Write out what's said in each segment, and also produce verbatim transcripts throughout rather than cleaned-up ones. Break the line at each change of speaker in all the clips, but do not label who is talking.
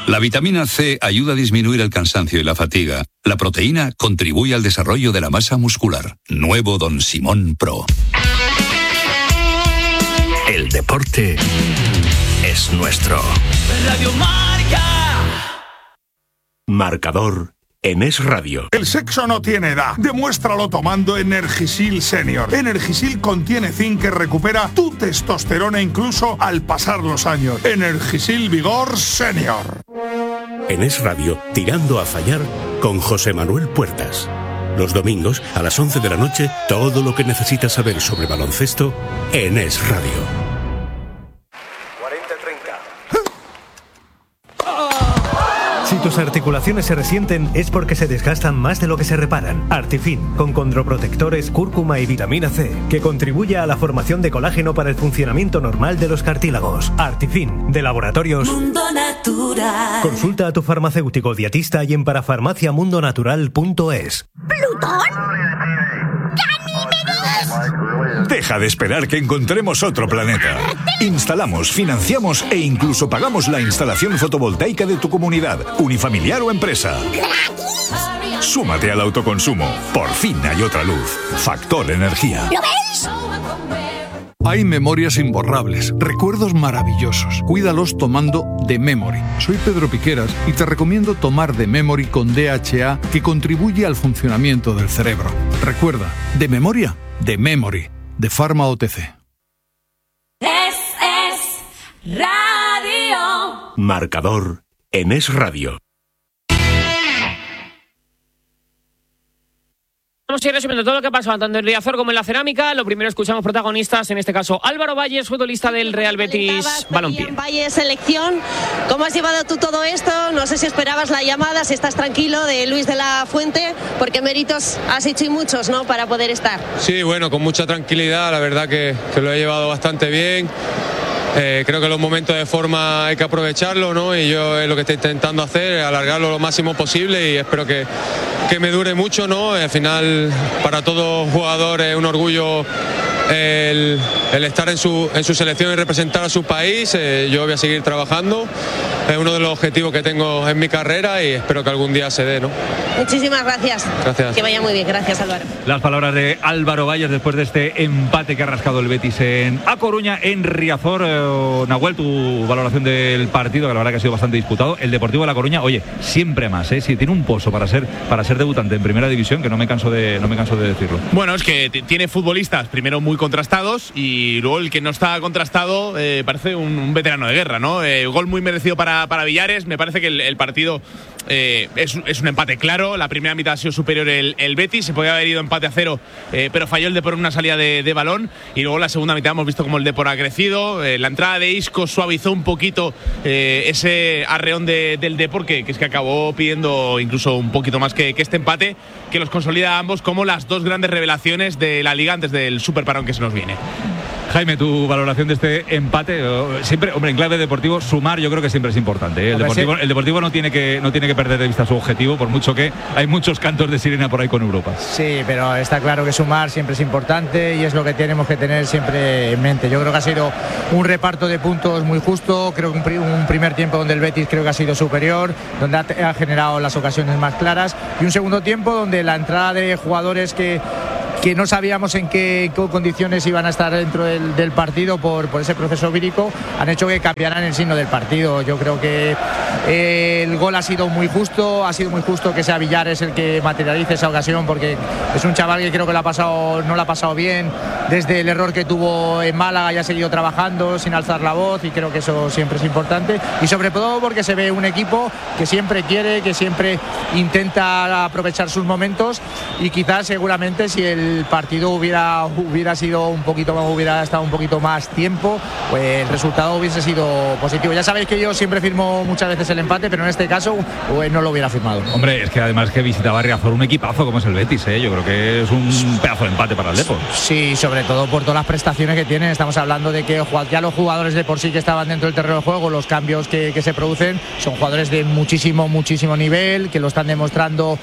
La vitamina C ayuda a disminuir el cansancio y la fatiga. La proteína contribuye al desarrollo de la masa muscular. Nuevo Don Simón Pro.
El deporte es nuestro.
Radio Marca.
Marcador en Es Radio.
El sexo no tiene edad. Demuéstralo tomando Energisil Senior. Energisil contiene zinc que recupera tu testosterona incluso al pasar los años. Energisil Vigor Senior.
En Es Radio, Tirando a Fallar con José Manuel Puertas. Los domingos a las once de la noche, todo lo que necesitas saber sobre baloncesto en Es Radio.
Si tus articulaciones se resienten es porque se desgastan más de lo que se reparan. Artifin, con condroprotectores, cúrcuma y vitamina C, que contribuye a la formación de colágeno para el funcionamiento normal de los cartílagos. Artifin, de Laboratorios
Mundo Natural.
Consulta a tu farmacéutico dietista y en parafarmacia mundo natural punto es.
¿Plutón?
Deja de esperar que encontremos otro planeta. Instalamos, financiamos e incluso pagamos la instalación fotovoltaica de tu comunidad, unifamiliar o empresa. Súmate al autoconsumo. Por fin hay otra luz. Factor Energía.
¿Lo ves?
Hay memorias imborrables, recuerdos maravillosos. Cuídalos tomando The Memory. Soy Pedro Piqueras y te recomiendo tomar The Memory con D H A, que contribuye al funcionamiento del cerebro. Recuerda, de memoria, The Memory, de Pharma O T C.
Es, es Radio.
Marcador en Es Radio.
Vamos a ir resumiendo todo lo que pasó tanto en Riazor como en la cerámica. Lo primero escuchamos protagonistas, en este caso Álvaro Valles, futbolista del Real Betis Balompié.
Valles, selección. ¿Cómo has llevado tú todo esto? No sé si esperabas la llamada, si estás tranquilo, de Luis de la Fuente, porque méritos has hecho y muchos, ¿no?, para poder estar.
Sí, bueno, con mucha tranquilidad, la verdad que, que lo he llevado bastante bien. Eh, creo que los momentos de forma hay que aprovecharlo, ¿no? Y yo es lo que estoy intentando hacer, alargarlo lo máximo posible y espero que, que me dure mucho, ¿no? Al final, para todo jugador es un orgullo el, el estar en su, en su selección y representar a su país. Eh, yo voy a seguir trabajando, es uno de los objetivos que tengo en mi carrera y espero que algún día se dé, ¿no?
Muchísimas gracias.
Gracias.
Que vaya muy bien, gracias, Álvaro.
Las palabras de Álvaro Valles después de este empate que ha rascado el Betis en A Coruña, en Riazor. Eh, Nahuel, tu valoración del partido, que la verdad que ha sido bastante disputado. El Deportivo de La Coruña, oye, siempre más, ¿eh? Sí, tiene un pozo para ser para ser debutante en Primera División, que no me canso de no me canso de decirlo.
Bueno, es que t- tiene futbolistas primero muy contrastados y luego el que no está contrastado eh, parece un, un veterano de guerra, ¿no? Eh, gol muy merecido para, para Villares. Me parece que el, el partido eh, es, es un empate claro. La primera mitad ha sido superior el, el Betis, se podía haber ido empate a cero, eh, pero falló el Depor en una salida de, de balón. Y luego la segunda mitad hemos visto cómo el Depor ha crecido. Eh, la entrada de Isco suavizó un poquito eh, ese arreón de, del Depor, que, que es que acabó pidiendo incluso un poquito más que, que este empate, que los consolida a ambos como las dos grandes revelaciones de la Liga antes del superparón que se nos viene.
Jaime, tu valoración de este empate. Siempre, hombre, en clave deportivo, sumar yo creo que siempre es importante, ¿eh? El, deportivo, el Deportivo no tiene que no tiene que perder de vista su objetivo, por mucho que hay muchos cantos de sirena por ahí con Europa.
Sí, pero está claro que sumar siempre es importante y es lo que tenemos que tener siempre en mente. Yo creo que ha sido un reparto de puntos muy justo. Creo que un, un primer tiempo donde el Betis creo que ha sido superior, donde ha, ha generado las ocasiones más claras, y un segundo tiempo donde la entrada de jugadores que que no sabíamos en qué condiciones iban a estar dentro del, del partido por, por ese proceso vírico, han hecho que cambiaran el signo del partido. Yo creo que eh, el gol ha sido muy justo, ha sido muy justo que sea Villares el que materialice esa ocasión, porque es un chaval que creo que lo ha pasado, no lo ha pasado bien desde el error que tuvo en Málaga y ha seguido trabajando sin alzar la voz, y creo que eso siempre es importante, y sobre todo porque se ve un equipo que siempre quiere, que siempre intenta aprovechar sus momentos, y quizás seguramente si el el partido hubiera hubiera sido un poquito más, hubiera estado un poquito más tiempo, pues el resultado hubiese sido positivo. Ya sabéis que yo siempre firmo muchas veces el empate, pero en este caso pues no lo hubiera firmado.
Hombre, es que además que visitaba Riazor un equipazo como es el Betis, ¿eh? Yo creo que es un pedazo de empate para el Depor.
Sí, sobre todo por todas las prestaciones que tienen. Estamos hablando de que ya los jugadores de por sí que estaban dentro del terreno de juego, los cambios que, que se producen, son jugadores de muchísimo, muchísimo nivel, que lo están demostrando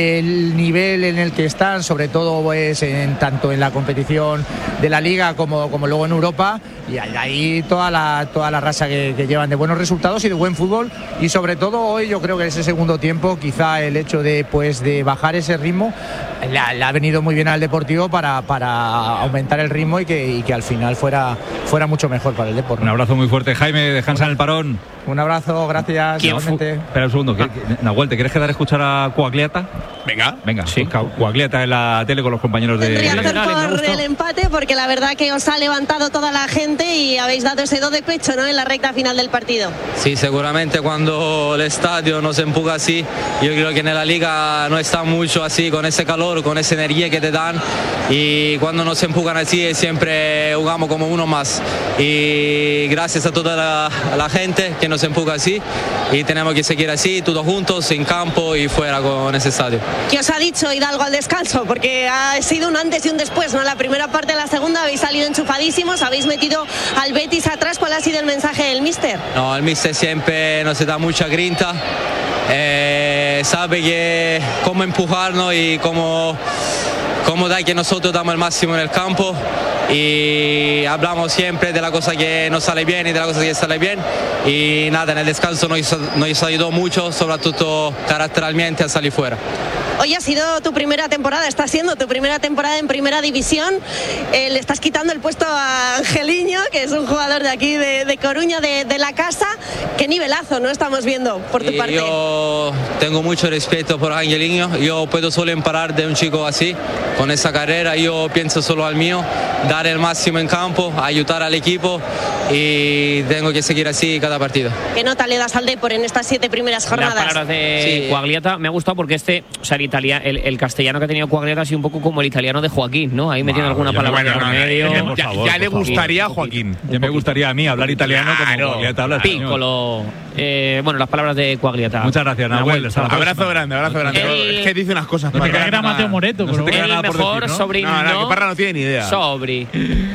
el nivel en el que están, sobre todo pues en, tanto en la competición de la Liga como, como luego en Europa, y ahí toda la, toda la raza que, que llevan de buenos resultados y de buen fútbol, y sobre todo hoy yo creo que en ese segundo tiempo quizá el hecho de, pues, de bajar ese ritmo le ha, le ha venido muy bien al Deportivo para, para aumentar el ritmo y que, y que al final fuera, fuera mucho mejor para el Deportivo.
Un abrazo muy fuerte, Jaime, descansa en el parón.
Un abrazo, gracias.
Espera un segundo, ah. Nahuel, ¿te quieres quedar a escuchar a Coagliata?
Venga.
Venga, sí. Coagliata en la tele con los compañeros de...
Tendría que hacer por el empate, porque la verdad que os ha levantado toda la gente y habéis dado ese do de pecho, ¿no?, en la recta final del partido.
Sí, seguramente cuando el estadio nos empuja así, yo creo que en la liga no está mucho así, con ese calor, con esa energía que te dan, y cuando nos empujan así siempre jugamos como uno más, y gracias a toda la, a la gente que nos empuja así, y tenemos que seguir así, todos juntos, en campo y fuera con ese estadio.
¿Qué os ha dicho Hidalgo al descanso? Porque ha sido un antes y un después, ¿no? La primera parte de la segunda habéis salido enchufadísimos, habéis metido al Betis atrás. ¿Cuál ha sido el mensaje del míster?
No, el míster siempre nos da mucha grinta, eh, sabe que cómo empujarnos y cómo, cómo da que nosotros damos el máximo en el campo, y hablamos siempre de la cosa que nos sale bien y de la cosa que sale bien, y nada, en el descanso nos, nos ayudó mucho, sobre todo caracteralmente, a salir fuera.
Hoy ha sido tu primera temporada, está siendo tu primera temporada en Primera División. Eh, le estás quitando el puesto a Angeliño, que es un jugador de aquí, de, de Coruña, de, de la casa. Qué nivelazo, ¿no?, estamos viendo por tu
y
parte.
Yo tengo mucho respeto por Angeliño. Yo puedo solo emparar de un chico así, con esa carrera. Yo pienso solo al mío, dar el máximo en campo, ayudar al equipo, y tengo que seguir así cada partido.
¿Qué nota le das al Depor en estas siete primeras jornadas?
Las palabras de sí. Coagliata me ha gustado, porque este, o sea, el, italia, el, el castellano que ha tenido Coagliata ha sido un poco como el italiano de Joaquín, ¿no? Ahí metiendo alguna palabra en el medio.
Ya, ya, favor, ya le gustaría a Joaquín.
Ya me gustaría a mí hablar italiano, claro, como Coagliata habla español.
Piccolo. Eh, bueno, las palabras de Coagliata.
Muchas gracias, Nahuel.
Abrazo grande, abrazo grande.
El,
es que dice unas cosas.
No te creas Mateo Moreto,
no
pero
el
nada
mejor
decir, ¿no?
sobrino.
No, no, que Parra no tiene ni idea.
Sobri.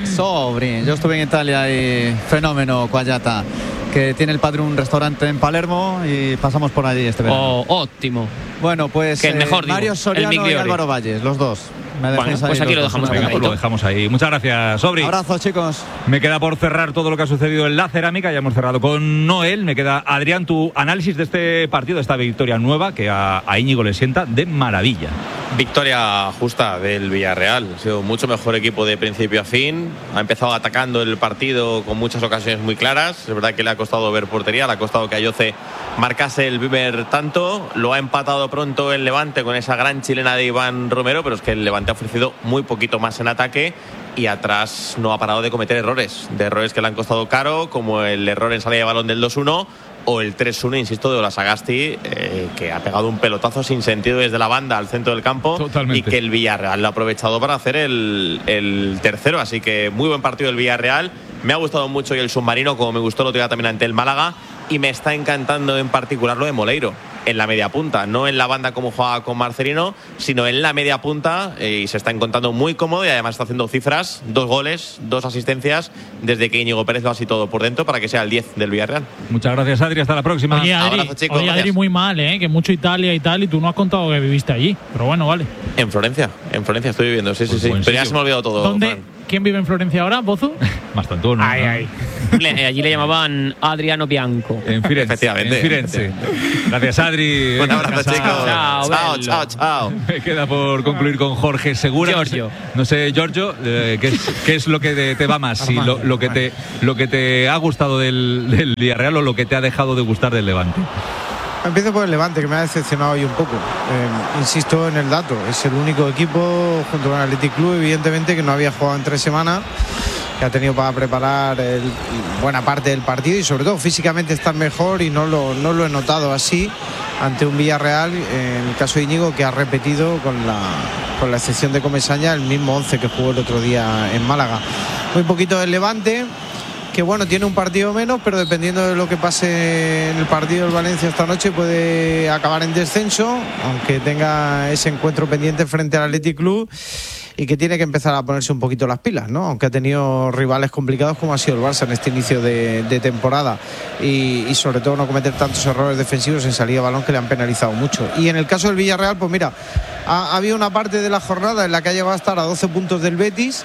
Sobri. Yo estuve en Italia y fenómeno, Coagliata, que tiene el padre un restaurante en Palermo y pasamos por allí este verano.
Oh, óptimo.
Bueno, pues
que el mejor,
eh, Mario
digo,
Soriano y Álvaro Valles, los dos. Me
bueno, pues aquí lo dejamos,
Venga, pues lo dejamos ahí. Muchas gracias, Sobri.
Abrazo, chicos.
Me queda por cerrar todo lo que ha sucedido en la cerámica. Ya hemos cerrado con Noel. Me queda, Adrián, tu análisis de este partido, de esta victoria nueva que a, a Íñigo le sienta de maravilla.
Victoria justa del Villarreal. Ha sido mucho mejor equipo de principio a fin. Ha empezado atacando el partido con muchas ocasiones muy claras. Es verdad que le ha costado ver portería, le ha costado que Ayoce marcase el primer tanto. Lo ha empatado pronto el Levante con esa gran chilena de Iván Romero, pero es que el Levante ha ofrecido muy poquito más en ataque, y atrás no ha parado de cometer errores, de errores que le han costado caro, como el error en salida de balón del dos uno o el tres uno, insisto, de Ola Sagasti, eh, que ha pegado un pelotazo sin sentido desde la banda al centro del campo. Totalmente. Y que el Villarreal lo ha aprovechado para hacer el, el tercero, así que muy buen partido del Villarreal. Me ha gustado mucho y el submarino, como me gustó el otro día también ante el Málaga, y me está encantando en particular lo de Moleiro en la media punta, no en la banda como jugaba con Marcelino, sino en la media punta, eh, y se está encontrando muy cómodo, y además está haciendo cifras, dos goles, dos asistencias, desde que Íñigo Pérez lo ha así todo por dentro para que sea el diez del Villarreal.
Muchas gracias, Adri, hasta la próxima.
Oye, Adri,
Abrazo, chicos,
oye, Adri, muy mal, ¿eh? Que mucho Italia y tal, y tú no has contado que viviste allí, pero bueno, vale.
En Florencia, en Florencia estoy viviendo, sí,
pues
sí, sí, pero ya se me ha olvidado todo.
¿Dónde?
Fran.
¿Quién vive en Florencia ahora, Bozo?
Mastantuono.
Ay, ay.
Le, allí le llamaban Adriano Bianco.
En Firenze.
Efectivamente.
En Firenze. Gracias, Adri.
Un abrazo, chicos.
Chao,
chao,
bello.
chao, chao.
Me queda por concluir con Jorge Segura.
Giorgio.
No sé, no sé Giorgio, eh, ¿qué, es, ¿qué es lo que te, te va más? Si lo, lo, que te, lo que te ha gustado del, del Villarreal o lo que te ha dejado de gustar del Levante.
Empiezo por el Levante, que me ha decepcionado hoy un poco. Eh, insisto en el dato, es el único equipo junto con el Athletic Club, evidentemente, que no había jugado en tres semanas, que ha tenido para preparar el, buena parte del partido, y sobre todo físicamente estar mejor, y no lo, no lo he notado así ante un Villarreal, en el caso de Íñigo, que ha repetido con la, con la excepción de Comesaña el mismo once que jugó el otro día en Málaga. Muy poquito del Levante, que bueno, tiene un partido menos, pero dependiendo de lo que pase en el partido del Valencia esta noche puede acabar en descenso, aunque tenga ese encuentro pendiente frente al Athletic Club, y que tiene que empezar a ponerse un poquito las pilas, ¿no? Aunque ha tenido rivales complicados como ha sido el Barça en este inicio de, de temporada, y, y sobre todo no cometer tantos errores defensivos en salida de balón que le han penalizado mucho. Y en el caso del Villarreal, pues mira, ha, ha habido una parte de la jornada en la que ha llegado a estar a doce puntos del Betis,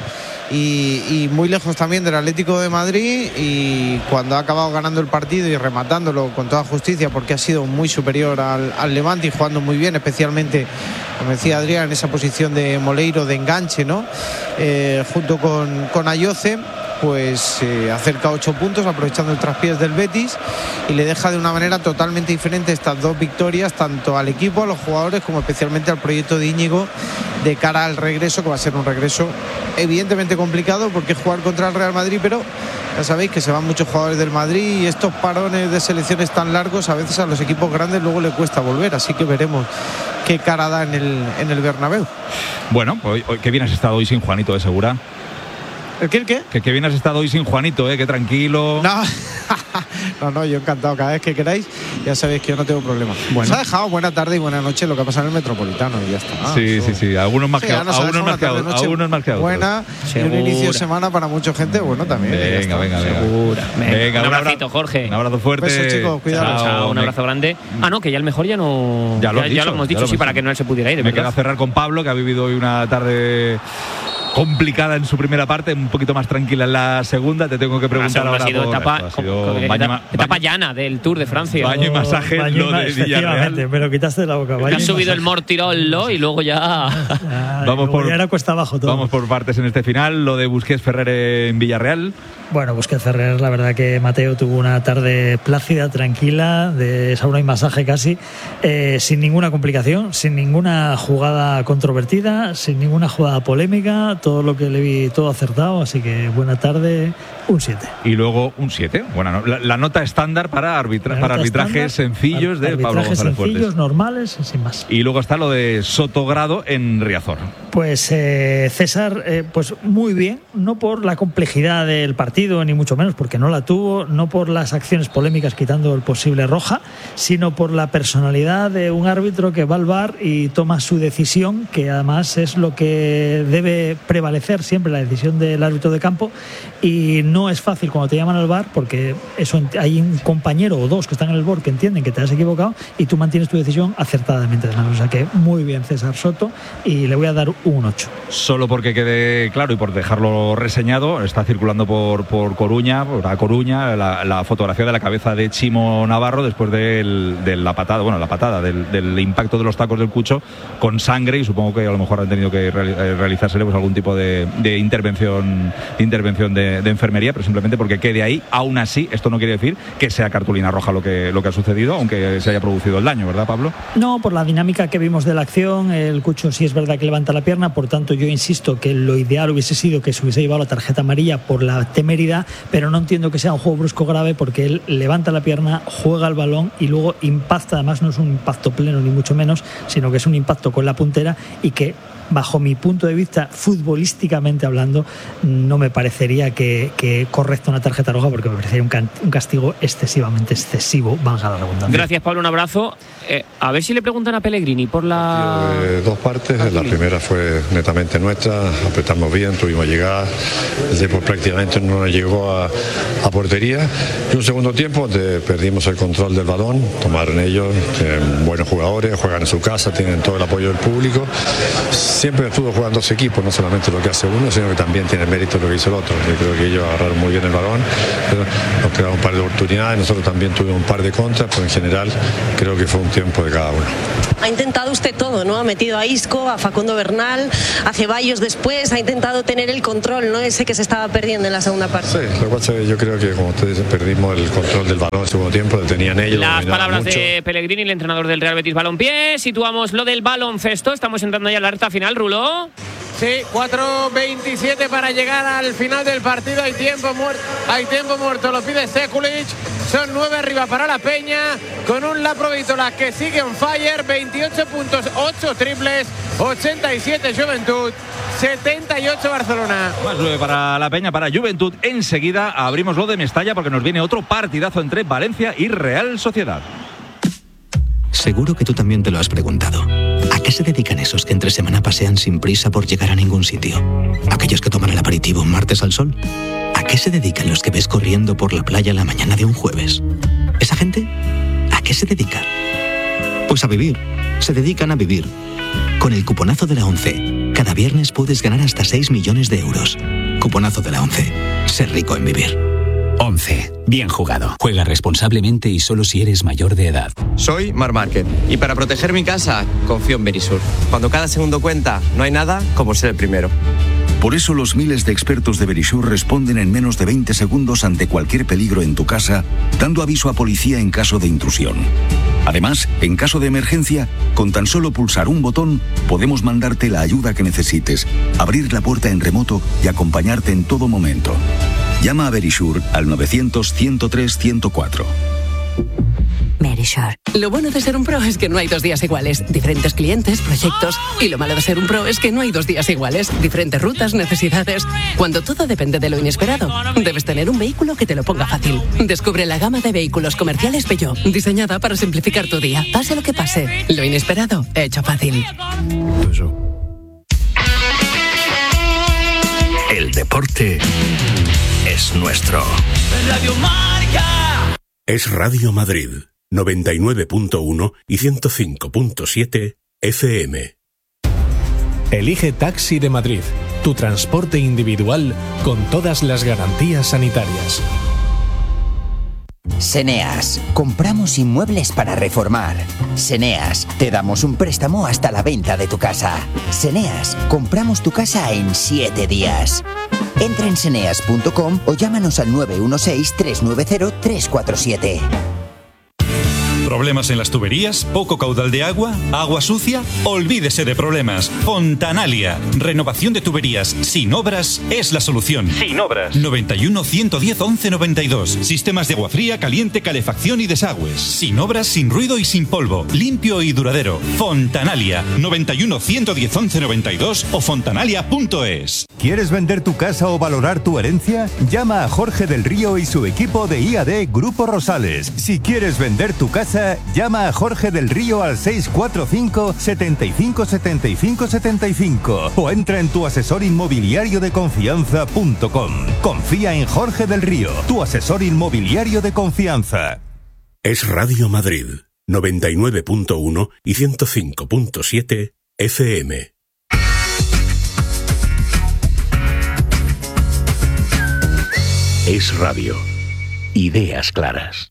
y, y muy lejos también del Atlético de Madrid, y cuando ha acabado ganando el partido y rematándolo con toda justicia, porque ha sido muy superior al, al Levante y jugando muy bien, especialmente, como decía Adrián, en esa posición de Moleiro de enganche, ¿no? Eh, junto con, con Ayoce, pues eh, acerca ocho puntos aprovechando el traspiés del Betis, y le deja de una manera totalmente diferente estas dos victorias tanto al equipo, a los jugadores, como especialmente al proyecto de Íñigo de cara al regreso, que va a ser un regreso evidentemente complicado porque es jugar contra el Real Madrid, pero ya sabéis que se van muchos jugadores del Madrid y estos parones de selecciones tan largos a veces a los equipos grandes luego le cuesta volver, así que veremos qué cara da en el, en el Bernabéu.
Bueno, hoy, hoy, qué bien has estado hoy sin Juanito de Segura.
¿El qué? ¿El qué?
Que, que bien has estado hoy sin Juanito, ¿eh? Qué tranquilo.
No, no, no, yo encantado. Cada vez que queráis, ya sabéis que yo no tengo problema. Bueno. Se ha dejado buena tarde y buena noche lo que ha pasado en el Metropolitano y ya está. Ah,
sí,
eso.
sí, sí. Algunos más
sí,
que
no
algunos más que algunos más que otros.
Buena y un inicio de semana para mucha gente, bueno, también.
Venga, venga, venga.
Venga,
venga,
un abracito, Jorge.
Un abrazo fuerte.
Besos, chicos, cuidado.
Chao, chao, un abrazo grande. Ah, no, que ya el mejor ya no.
Ya lo,
ya,
dicho,
ya lo hemos dicho,
lo
sí,
hemos
para
dicho.
que no él se pudiera ir.
Me queda cerrar con Pablo, que ha vivido hoy una tarde complicada en su primera parte, un poquito más tranquila en la segunda. Te tengo que preguntar ahora
ha sido
por
etapa,
esto. Ha sido
con, con,
baño,
etapa, etapa llana del Tour de Francia.
Baño y masaje,
baño
lo de Villarreal.
Me lo quitaste de la boca.
Te has subido el Mortirolo y luego ya.
Ay,
vamos por,
ya era cuesta abajo todo.
Vamos por partes en este final. Lo de Busquets Ferrer en Villarreal.
Bueno, Busquets Ferrer, la verdad que Mateo tuvo una tarde plácida, tranquila, de sauna y masaje casi, eh, sin ninguna complicación, sin ninguna jugada controvertida, sin ninguna jugada polémica, todo lo que le vi, todo acertado, así que buena tarde, un siete.
Y luego un siete. Bueno, la, la nota estándar para, arbitra, para arbitrajes estándar, sencillos de Pablo González
sencillos,
Fuertes.
Sencillos, normales, sin más.
Y luego está lo de Sotogrado en Riazor.
Pues eh, César, eh, pues muy bien, no por la complejidad del partido, ni mucho menos, porque no la tuvo, no por las acciones polémicas quitando el posible roja, sino por la personalidad de un árbitro que va al V A R y toma su decisión, que además es lo que debe prevalecer siempre, la decisión del árbitro de campo, y no es fácil cuando te llaman al V A R, porque eso hay un compañero o dos que están en el B O R que entienden que te has equivocado y tú mantienes tu decisión acertadamente. O sea que muy bien César Soto, y le voy a dar un ocho.
Solo porque quede claro y por dejarlo reseñado, está circulando por, por Coruña, por A Coruña, la, la fotografía de la cabeza de Chimo Navarro después del, de la patada, bueno, la patada, del, del impacto de los tacos del Cucho con sangre, y supongo que a lo mejor han tenido que realizársele pues algún tipo de, de intervención, de, intervención de, de enfermería, pero simplemente porque quede ahí. Aún así, esto no quiere decir que sea cartulina roja lo que, lo que ha sucedido, aunque se haya producido el daño, ¿verdad, Pablo?
No, por la dinámica que vimos de la acción, el Cucho sí es verdad que levanta la pierna, por tanto yo insisto que lo ideal hubiese sido que se hubiese llevado la tarjeta amarilla por la temeridad, pero no entiendo que sea un juego brusco grave, porque él levanta la pierna, juega el balón y luego impacta. Además no es un impacto pleno ni mucho menos, sino que es un impacto con la puntera, y que bajo mi punto de vista, futbolísticamente hablando, no me parecería que, que correcta una tarjeta roja, porque me parecería un, can, un castigo excesivamente excesivo, valga la redundancia.
Gracias, Pablo, un abrazo. Eh, a ver si le preguntan a Pellegrini por la...
Eh, dos partes, la primera fue netamente nuestra, apretamos bien, tuvimos llegar, el tiempo prácticamente no nos llegó a, a portería, y un segundo tiempo donde perdimos el control del balón, tomaron ellos, tienen buenos jugadores, juegan en su casa, tienen todo el apoyo del público. Siempre estuvo jugando dos equipos, no solamente lo que hace uno, sino que también tiene mérito lo que hizo el otro. Yo creo que ellos agarraron muy bien el balón, nos crearon un par de oportunidades, nosotros también tuvimos un par de contras, pero en general creo que fue un tiempo de cada uno.
Ha intentado usted todo, ¿no? Ha metido a Isco, a Facundo Bernal, a Ceballos después, ha intentado tener el control, ¿no? Ese que se estaba perdiendo en la segunda parte.
Sí, lo que pasa es que yo creo que, como ustedes dicen, perdimos el control del balón en el segundo tiempo, lo tenían ellos.
Las palabras
mucho.
de Pellegrini, el entrenador del Real Betis Balompié. Situamos lo del baloncesto, estamos entrando ya a la recta final, Rulo.
Sí, cuatro veintisiete para llegar al final del partido. Hay tiempo muerto, hay tiempo muerto, lo pide Sekulic. Son nueve arriba para la Peña, con un Laprovítola que sigue on fire. Veintiocho puntos, ocho triples, ochenta y siete Juventud, setenta y ocho Barcelona.
Más nueve para la Peña, para Juventud. Enseguida abrimos lo de Mestalla, porque nos viene otro partidazo entre Valencia y Real Sociedad.
Seguro que tú también te lo has preguntado. ¿A qué se dedican esos que entre semana pasean sin prisa por llegar a ningún sitio? ¿Aquellos que toman el aperitivo un martes al sol? ¿A qué se dedican los que ves corriendo por la playa la mañana de un jueves? ¿Esa gente? ¿A qué se dedica? Pues a vivir. Se dedican a vivir. Con el cuponazo de la ONCE, cada viernes puedes ganar hasta seis millones de euros. cuponazo de la ONCE. Ser rico en vivir.
ONCE. Bien jugado. Juega responsablemente y solo si eres mayor de edad.
Soy Mar Márquez y para proteger mi casa confío en Verisur. Cuando cada segundo cuenta, no hay nada como ser el primero.
Por eso los miles de expertos de Verisur responden en menos de veinte segundos ante cualquier peligro en tu casa, dando aviso a policía en caso de intrusión. Además, en caso de emergencia, con tan solo pulsar un botón, podemos mandarte la ayuda que necesites, abrir la puerta en remoto y acompañarte en todo momento. Llama a Verisur al novecientos, ciento tres, ciento cuatro.
Verisur. Lo bueno de ser un pro es que no hay dos días iguales. Diferentes clientes, proyectos. Y lo malo de ser un pro es que no hay dos días iguales. Diferentes rutas, necesidades. Cuando todo depende de lo inesperado, debes tener un vehículo que te lo ponga fácil. Descubre la gama de vehículos comerciales Peugeot, diseñada para simplificar tu día. Pase lo que pase, lo inesperado, hecho fácil.
El deporte es nuestro.
Radio Marca.
Es Radio Madrid, noventa y nueve punto uno y ciento cinco punto siete F M.
Elige Taxi de Madrid, tu transporte individual con todas las garantías sanitarias.
Seneas, compramos inmuebles para reformar. Seneas, te damos un préstamo hasta la venta de tu casa. Seneas, compramos tu casa en siete días. Entra en seneas punto com o llámanos al nueve uno seis, tres nueve cero, tres cuatro siete.
¿Problemas en las tuberías? ¿Poco caudal de agua? ¿Agua sucia? Olvídese de problemas. Fontanalia. Renovación de tuberías sin obras es la solución. Sin obras. noventa y uno, ciento diez, once noventa y dos. Sistemas de agua fría, caliente, calefacción y desagües. Sin obras, sin ruido y sin polvo. Limpio y duradero. Fontanalia. noventa y uno, ciento diez, once noventa y dos o fontanalia punto es.
¿Quieres vender tu casa o valorar tu herencia? Llama a Jorge del Río y su equipo de I A D Grupo Rosales. Si quieres vender tu casa, llama a Jorge del Río al seis cuatro cinco, setenta y cinco, setenta y cinco, setenta y cinco o entra en tu asesor inmobiliario de confianza punto com. Confía en Jorge del Río, tu asesor inmobiliario de confianza.
Es Radio Madrid, noventa y nueve punto uno y ciento cinco punto siete F M. Es Radio. Ideas claras.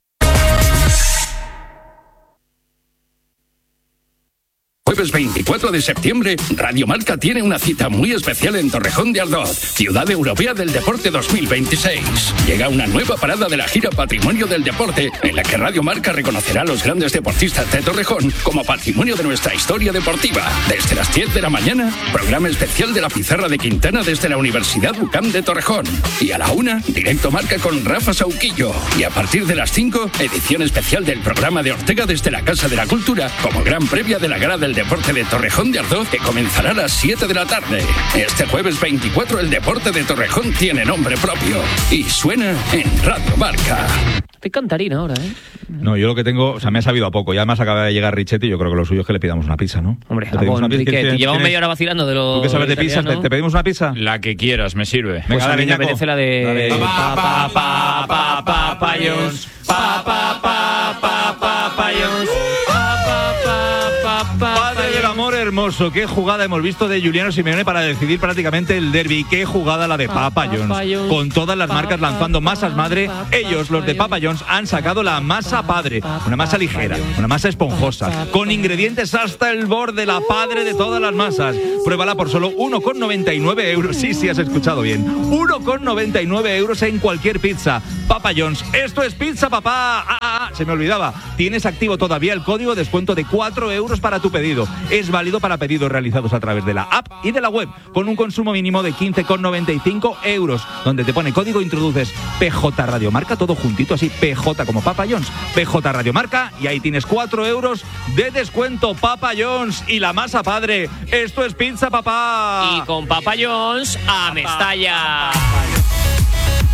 Jueves veinticuatro de septiembre, Radio Marca tiene una cita muy especial en Torrejón de Ardoz, Ciudad Europea del Deporte dos mil veintiséis. Llega una nueva parada de la gira Patrimonio del Deporte, en la que Radio Marca reconocerá a los grandes deportistas de Torrejón como patrimonio de nuestra historia deportiva. Desde las diez de la mañana, programa especial de la Pizarra de Quintana desde la Universidad U C A M de Torrejón. Y a la una, directo Marca con Rafa Sauquillo. Y a partir de las cinco, edición especial del programa de Ortega desde la Casa de la Cultura, como gran previa de la Gala del Deporte de Torrejón de Ardoz, que comenzará a las siete de la tarde. Este jueves veinticuatro el deporte de Torrejón tiene nombre propio y suena en Radio Marca.
Estoy cantarina ahora, ¿eh?
No, yo lo que tengo, o sea, me ha sabido a poco. Ya además acaba de llegar Richetti y yo creo que lo suyo es que le pidamos una pizza, ¿no?
Hombre,
¿Le pedimos
una
una pizza?
pizza?
¿Tienes-
Llevamos
tienes-
media hora vacilando de lo
¿Tú qué sabes de pizzas? ¿Te,
italiano.
te pedimos una pizza?
La que quieras, me sirve.
Venga,
Pues a
dale,
mí me
Ñaco.
apetece la de...
Dale.
Pa, pa, pa, pa, pa, pa, Jones. Pa, pa, pa, pa, pa, pa, Jones. Pa, pa, pa, pa, pa,
Padre del amor hermoso, qué jugada hemos visto de Juliano Simeone para decidir prácticamente el derbi. Qué jugada la de Papa John's. Con todas las marcas lanzando masas madre, ellos, los de Papa John's, han sacado la masa padre. Una masa ligera, una masa esponjosa, con ingredientes hasta el borde, la padre de todas las masas. Pruébala por solo uno con noventa y nueve euros. Sí, sí, has escuchado bien. uno con noventa y nueve euros en cualquier pizza. Papa John's, esto es pizza, papá. Ah, ah, ah, se me olvidaba. Tienes activo todavía el código de descuento de cuatro euros para tu pedido. Es válido para pedidos realizados a través de la app y de la web, con un consumo mínimo de quince con noventa y cinco euros. Donde te pone código, introduces P J Radio Marca, todo juntito así, P J como Papa John's, P J Radio Marca, y ahí tienes cuatro euros de descuento. Papa John's y la masa padre. Esto es pizza, papá.
Y con Papa John's a Mestalla.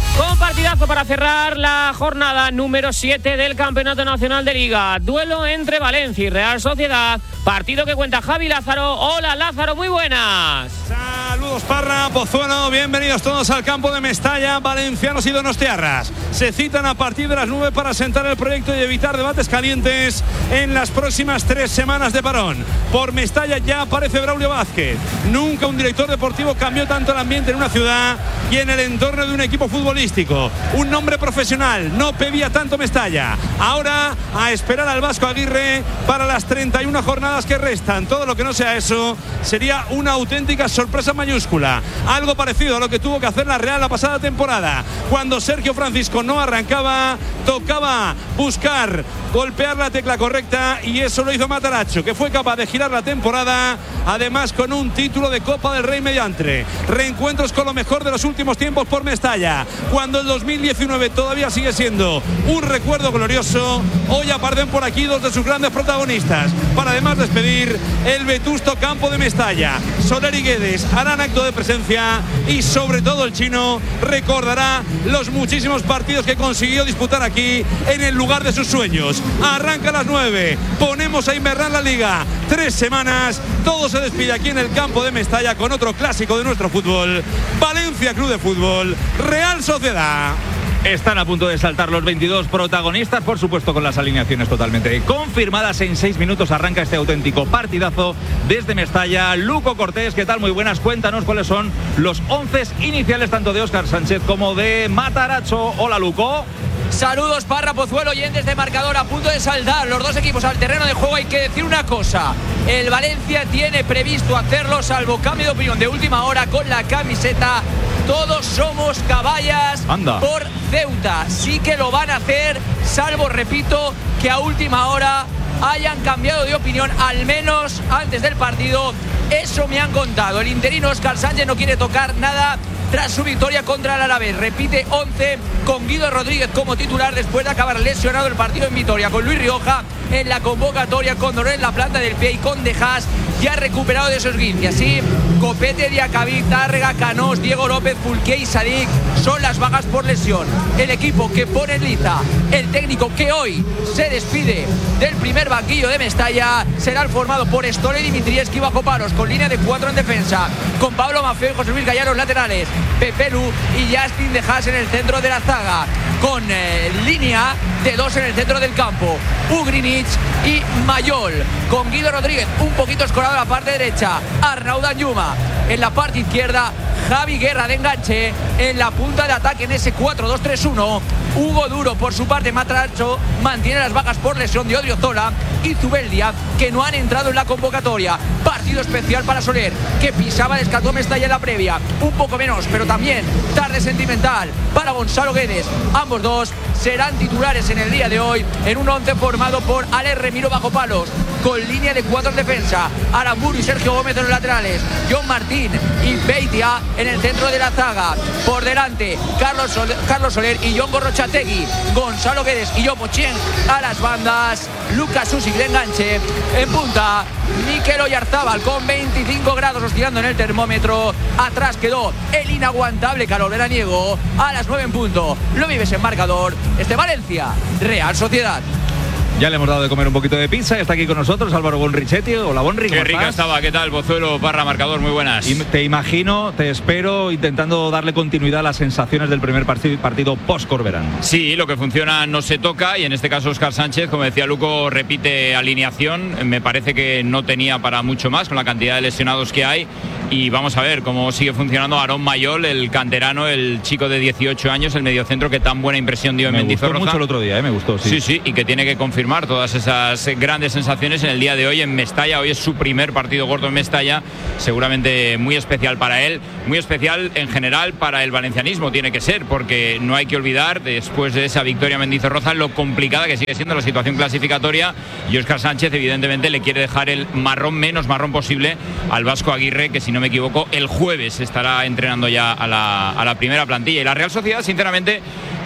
Con partidazo para cerrar la jornada número siete del Campeonato Nacional de Liga. Duelo entre Valencia y Real Sociedad. Partido que cuenta Javi Lázaro. Hola Lázaro, muy buenas.
Saludos Parra, Pozuelo, bienvenidos todos al campo de Mestalla. Valencianos y donostiarras se citan a partir de las nueve para sentar el proyecto y evitar debates calientes en las próximas tres semanas de parón. Por Mestalla ya aparece Braulio Vázquez. Nunca un director deportivo cambió tanto el ambiente en una ciudad y en el entorno de un equipo futbolístico. Un nombre profesional, no pedía tanto Mestalla. Ahora a esperar al Vasco Aguirre para las treinta y una jornadas que restan. Todo lo que no sea eso sería una auténtica sorpresa mayúscula. Algo parecido a lo que tuvo que hacer la Real la pasada temporada, cuando Sergio Francisco no arrancaba, tocaba buscar golpear la tecla correcta, y eso lo hizo Mataracho, que fue capaz de girar la temporada, además con un título de Copa del Rey mediante. Reencuentros con lo mejor de los últimos tiempos por Mestalla, cuando el dos mil diecinueve todavía sigue siendo un recuerdo glorioso. Hoy aparecen por aquí dos de sus grandes protagonistas, para además despedir el vetusto campo de Mestalla. Soler y Guedes harán acto de presencia, y sobre todo el chino recordará los muchísimos partidos que consiguió disputar aquí en el lugar de sus sueños. Arranca a las nueve, ponemos a invernar la liga. Tres semanas, todo se despide aquí en el campo de Mestalla con otro clásico de nuestro fútbol. Valencia Club de Fútbol, Real Sociedad.
Están a punto de saltar los veintidós protagonistas, por supuesto con las alineaciones totalmente confirmadas. En seis minutos arranca este auténtico partidazo desde Mestalla. Luco Cortés, ¿qué tal? Muy buenas, cuéntanos cuáles son los once iniciales tanto de Óscar Sánchez como de Mataracho. Hola Luco.
Saludos Parra, Pozuelo, oyentes de marcador, a punto de saltar los dos equipos al terreno de juego. Hay que decir una cosa: el Valencia tiene previsto hacerlo, salvo cambio de opinión de última hora con la camiseta. Todos somos caballas. Anda. Por Ceuta. Sí que lo van a hacer, salvo, repito, que a última hora hayan cambiado de opinión, al menos antes del partido. Eso me han contado. El interino Óscar Sánchez no quiere tocar nada tras su victoria contra el Alavés. Repite once con Guido Rodríguez como titular después de acabar lesionado el partido en Vitoria, con Luis Rioja en la convocatoria, con dolor en la planta del pie y con De Haas ya recuperado de esos esguince. Así, Copete, Diacabí, Tárrega, Canós, Diego López, Fulqué y Sadik son las bajas por lesión. El equipo que pone en liza el técnico que hoy se despide del primer banquillo de Mestalla será el formado por Stoller y Dimitrievski bajo palos, con línea de cuatro en defensa, con Pablo Maffeo y José Luis Gallardo en laterales, Pepe Lu y Justin De Haas en el centro de la zaga, con eh, línea de dos en el centro del campo, Ugrinic y Mayol, con Guido Rodríguez un poquito escorado en la parte derecha, Arnaud Danjuma en la parte izquierda, Javi Guerra de enganche en la punta de ataque en ese cuatro dos tres uno. Hugo Duro, por su parte, Mataracho mantiene las bajas por lesión de Odriozola y Zubeldia, que no han entrado en la convocatoria. Partido especial para Soler, que pisaba el escatón Mestalla en la previa, un poco menos, pero también tarde sentimental para Gonzalo Guedes. Ambos dos serán titulares en el día de hoy en un once formado por Alex Remiro bajo palos, con línea de cuatro en defensa, Aramburu y Sergio Gómez en los laterales, John Martín y Beitia en el centro de la zaga. Por delante, Carlos Soler, Carlos Soler y John Gorrochategui, Gonzalo Guedes y Yomo Chien a las bandas, Lucas Usyk de enganche. En punta, Mikel Oyarzábal con veinticinco grados oscilando en el termómetro. Atrás quedó el inaguantable calor veraniego. A las nueve en punto lo vives en marcador. Este Valencia, Real Sociedad.
Ya le hemos dado de comer un poquito de pizza. Está aquí con nosotros Álvaro Bonrichetti. Hola, Bonri.
Qué rica estaba. ¿Qué tal, Pozuelo, Parra, marcador? Muy buenas.
Y te imagino, te espero intentando darle continuidad a las sensaciones del primer partido, partido post-Corberán.
Sí, lo que funciona no se toca, y en este caso Óscar Sánchez, como decía Luco, repite alineación. Me parece que no tenía para mucho más con la cantidad de lesionados que hay. Y vamos a ver cómo sigue funcionando Aarón Mayol, el canterano, el chico de dieciocho años, el mediocentro que tan buena impresión dio en Mendizorroza.
Me gustó mucho el otro día, ¿eh? Me gustó, sí.
Sí, sí, y que tiene que confirmar todas esas grandes sensaciones en el día de hoy en Mestalla. Hoy es su primer partido gordo en Mestalla, seguramente muy especial para él, muy especial en general para el valencianismo, tiene que ser, porque no hay que olvidar, después de esa victoria en Mendizorroza, lo complicada que sigue siendo la situación clasificatoria, y Óscar Sánchez evidentemente le quiere dejar el marrón menos marrón posible al Vasco Aguirre, que si no me equivoco el jueves estará entrenando ya a la, a la primera plantilla. Y la Real Sociedad, sinceramente,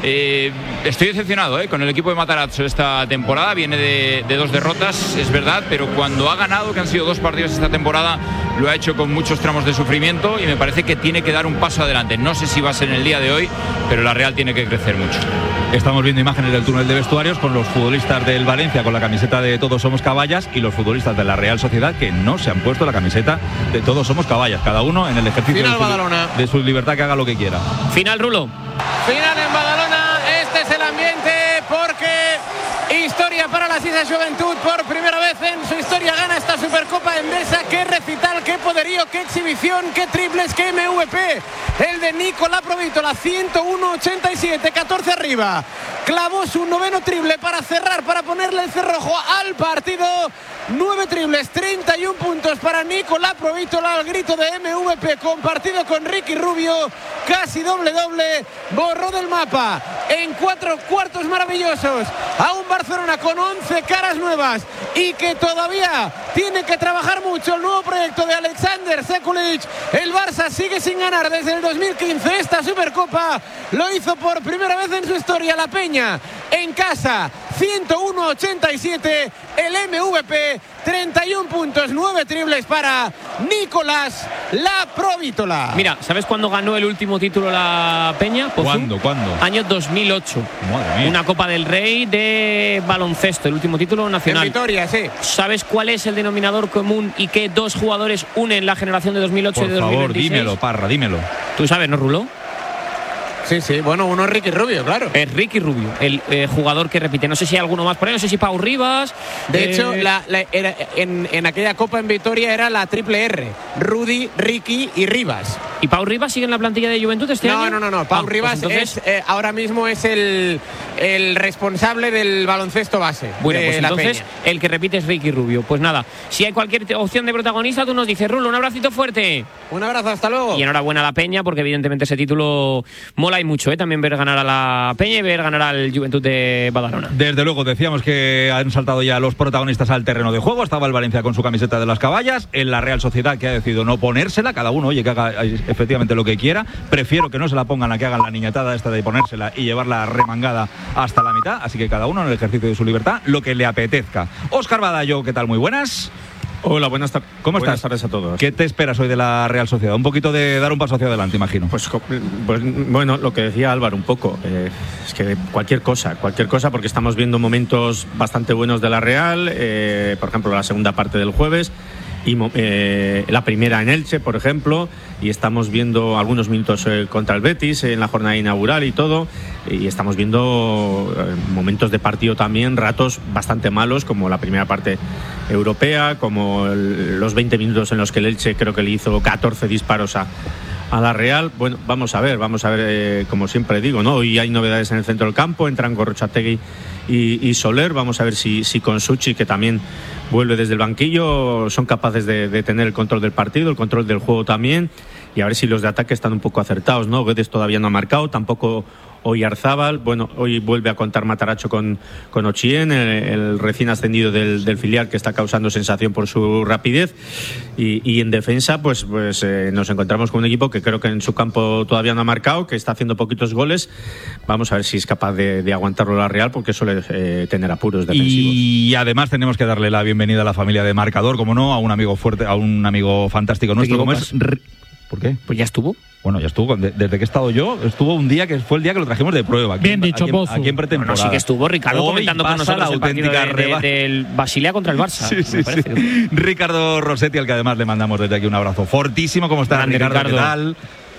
Eh, estoy decepcionado eh, con el equipo de Matarazzo esta temporada. Viene de, de dos derrotas, es verdad, pero cuando ha ganado, que han sido dos partidos esta temporada, lo ha hecho con muchos tramos de sufrimiento y me parece que tiene que dar un paso adelante. No sé si va a ser en el día de hoy, pero la Real tiene que crecer mucho.
Estamos viendo imágenes del túnel de vestuarios con los futbolistas del Valencia con la camiseta de Todos Somos Caballas y los futbolistas de la Real Sociedad que no se han puesto la camiseta de Todos Somos Caballas, cada uno en el ejercicio de su, de su libertad, que haga lo que quiera.
Final, Rulo.
Final en Badalona, este es el ambiente porque historia para la Sisa Juventud, por primera vez en su historia gana esta Supercopa Endesa. Qué recital, qué poderío, qué exhibición, qué triples, qué M V P. El de Nicolás Provítola, ciento uno ochenta y siete, catorce arriba. Clavó su noveno triple para cerrar, para ponerle el cerrojo al partido. Nueve triples, treinta y un puntos para Nicolás Provítola al grito de M V P, compartido con Ricky Rubio, casi doble doble, borró del mapa en cuatro cuartos maravillosos a un Barcelona con once caras nuevas y que todavía tiene que trabajar mucho el nuevo proyecto de Alexander Sekulic. El Barça sigue sin ganar desde el dos mil quince esta Supercopa, lo hizo por primera vez en su historia la Peña en casa, ciento uno ochenta y siete, el M V P, treinta y un puntos, nueve triples para Nicolás La Provítola.
Mira, ¿sabes cuándo ganó el último título la Peña? Pozú?
¿Cuándo? ¿Cuándo?
Año dos mil ocho.
Madre mía.
Una Copa del Rey de baloncesto, el último título nacional.
En Vitoria, sí.
¿Sabes cuál es el denominador común y qué dos jugadores unen la generación de dos mil ocho
Por
y de dos mil veintiséis?
Favor, dímelo, Parra, dímelo.
¿Tú sabes, no, Rulo?
Sí, sí, bueno, uno es Ricky Rubio, claro.
Es Ricky Rubio, el eh, jugador que repite. No sé si hay alguno más por ahí, no sé si Pau Rivas.
De
eh...
hecho, la, la, era, en, en aquella Copa en Vitoria era la triple R: Rudy, Ricky y Rivas.
¿Y Pau Rivas sigue en la plantilla de Juventud este
no,
año?
No, no, no. Pau
ah,
Rivas
pues entonces...
es, eh, ahora mismo es el, el responsable del baloncesto base.
Bueno,
de
pues
la
entonces
Peña.
El que repite es Ricky Rubio. Pues nada, si hay cualquier opción de protagonista, tú nos dices, Rulo, un abracito fuerte.
Un abrazo, hasta luego.
Y enhorabuena a la Peña, porque evidentemente ese título mola y mucho, ¿eh? También ver ganar a la Peña y ver ganar al Juventud de Badalona.
Desde luego, decíamos que han saltado ya los protagonistas al terreno de juego. Estaba el Valencia con su camiseta de las Caballas, en la Real Sociedad, que ha decidido no ponérsela. Cada uno, oye, que haga efectivamente lo que quiera. Prefiero que no se la pongan a que hagan la niñatada esta de ponérsela y llevarla remangada hasta la mitad. Así que cada uno en el ejercicio de su libertad, lo que le apetezca. Óscar Badallo, ¿qué tal? Muy buenas.
Hola, buenas tardes.
¿Cómo
buenas
estás?
tardes a todos.
¿Qué te esperas hoy de la Real Sociedad? Un poquito de dar un paso hacia adelante, imagino.
Pues, pues bueno, lo que decía Álvaro un poco, eh, es que cualquier cosa, cualquier cosa, porque estamos viendo momentos bastante buenos de la Real, eh, por ejemplo, la segunda parte del jueves, y eh, la primera en Elche, por ejemplo, y estamos viendo algunos minutos eh, contra el Betis eh, en la jornada inaugural y todo, y estamos viendo eh, momentos de partido también, ratos bastante malos, como la primera parte europea, como el, los veinte minutos en los que el Elche creo que le hizo catorce disparos a, a la Real. Bueno, vamos a ver, vamos a ver, eh, como siempre digo, ¿no? Hoy hay novedades en el centro del campo, entran Gorrochategui y, y Soler, vamos a ver si, si con Suchi, que también vuelve desde el banquillo, son capaces de, de tener el control del partido, el control del juego también, y a ver si los de ataque están un poco acertados, ¿no? Guedes todavía no ha marcado, tampoco Oyarzábal. Bueno, hoy vuelve a contar Matarazzo con, con Ochien, el, el recién ascendido del, del filial, que está causando sensación por su rapidez, y, y en defensa pues, pues eh, nos encontramos con un equipo que creo que en su campo todavía no ha marcado, que está haciendo poquitos goles. Vamos a ver si es capaz de, de aguantarlo la Real, porque suele eh, tener apuros defensivos.
Y además tenemos que darle la bienvenida a la familia de Marcador, como no, a un amigo fuerte, a un amigo fantástico nuestro, como es... ¿Por qué?
Pues ya estuvo.
Bueno, ya estuvo. Desde que he estado yo, estuvo un día que fue el día que lo trajimos de prueba. Aquí,
Bien dicho,
aquí,
Pozo.
aquí en pretemporada.
Bueno, sí que estuvo Ricardo
Hoy
comentando con nosotros el partido de, de, del Basilea contra el Barça.
Sí, sí, sí. Ricardo Rossetti, al que además le mandamos desde aquí un abrazo fortísimo. ¿Cómo estás, Ricardo?
Ricardo?
¿Qué tal?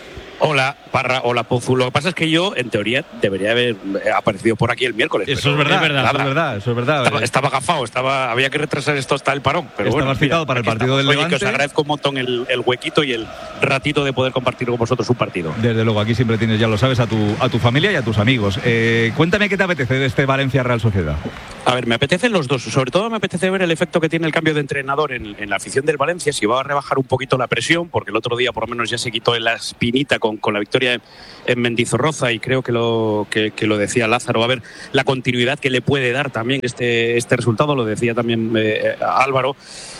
Hola, Parra, hola, Pozu. Lo que pasa es que yo, en teoría, debería haber aparecido por aquí el miércoles.
Eso es verdad, es verdad, eso es verdad, eso es verdad.
Estaba, estaba agafado, estaba, había que retrasar esto hasta el parón. Pero
Estabas
bueno,
citado
mira,
para el partido del
Oye,
Levante.
que os agradezco un montón el, el huequito y el ratito de poder compartir con vosotros un partido.
Desde luego, aquí siempre tienes, ya lo sabes, a tu, a tu familia y a tus amigos. Eh, cuéntame qué te apetece de este Valencia Real Sociedad.
A ver, me apetecen los dos. Sobre todo me apetece ver el efecto que tiene el cambio de entrenador en, en la afición del Valencia, si va a rebajar un poquito la presión, porque el otro día por lo menos ya se quitó la espinita con, con la victoria en Mendizorroza, y creo que lo, que, que lo decía Lázaro. A ver la continuidad que le puede dar también este, este resultado, lo decía también eh, Álvaro.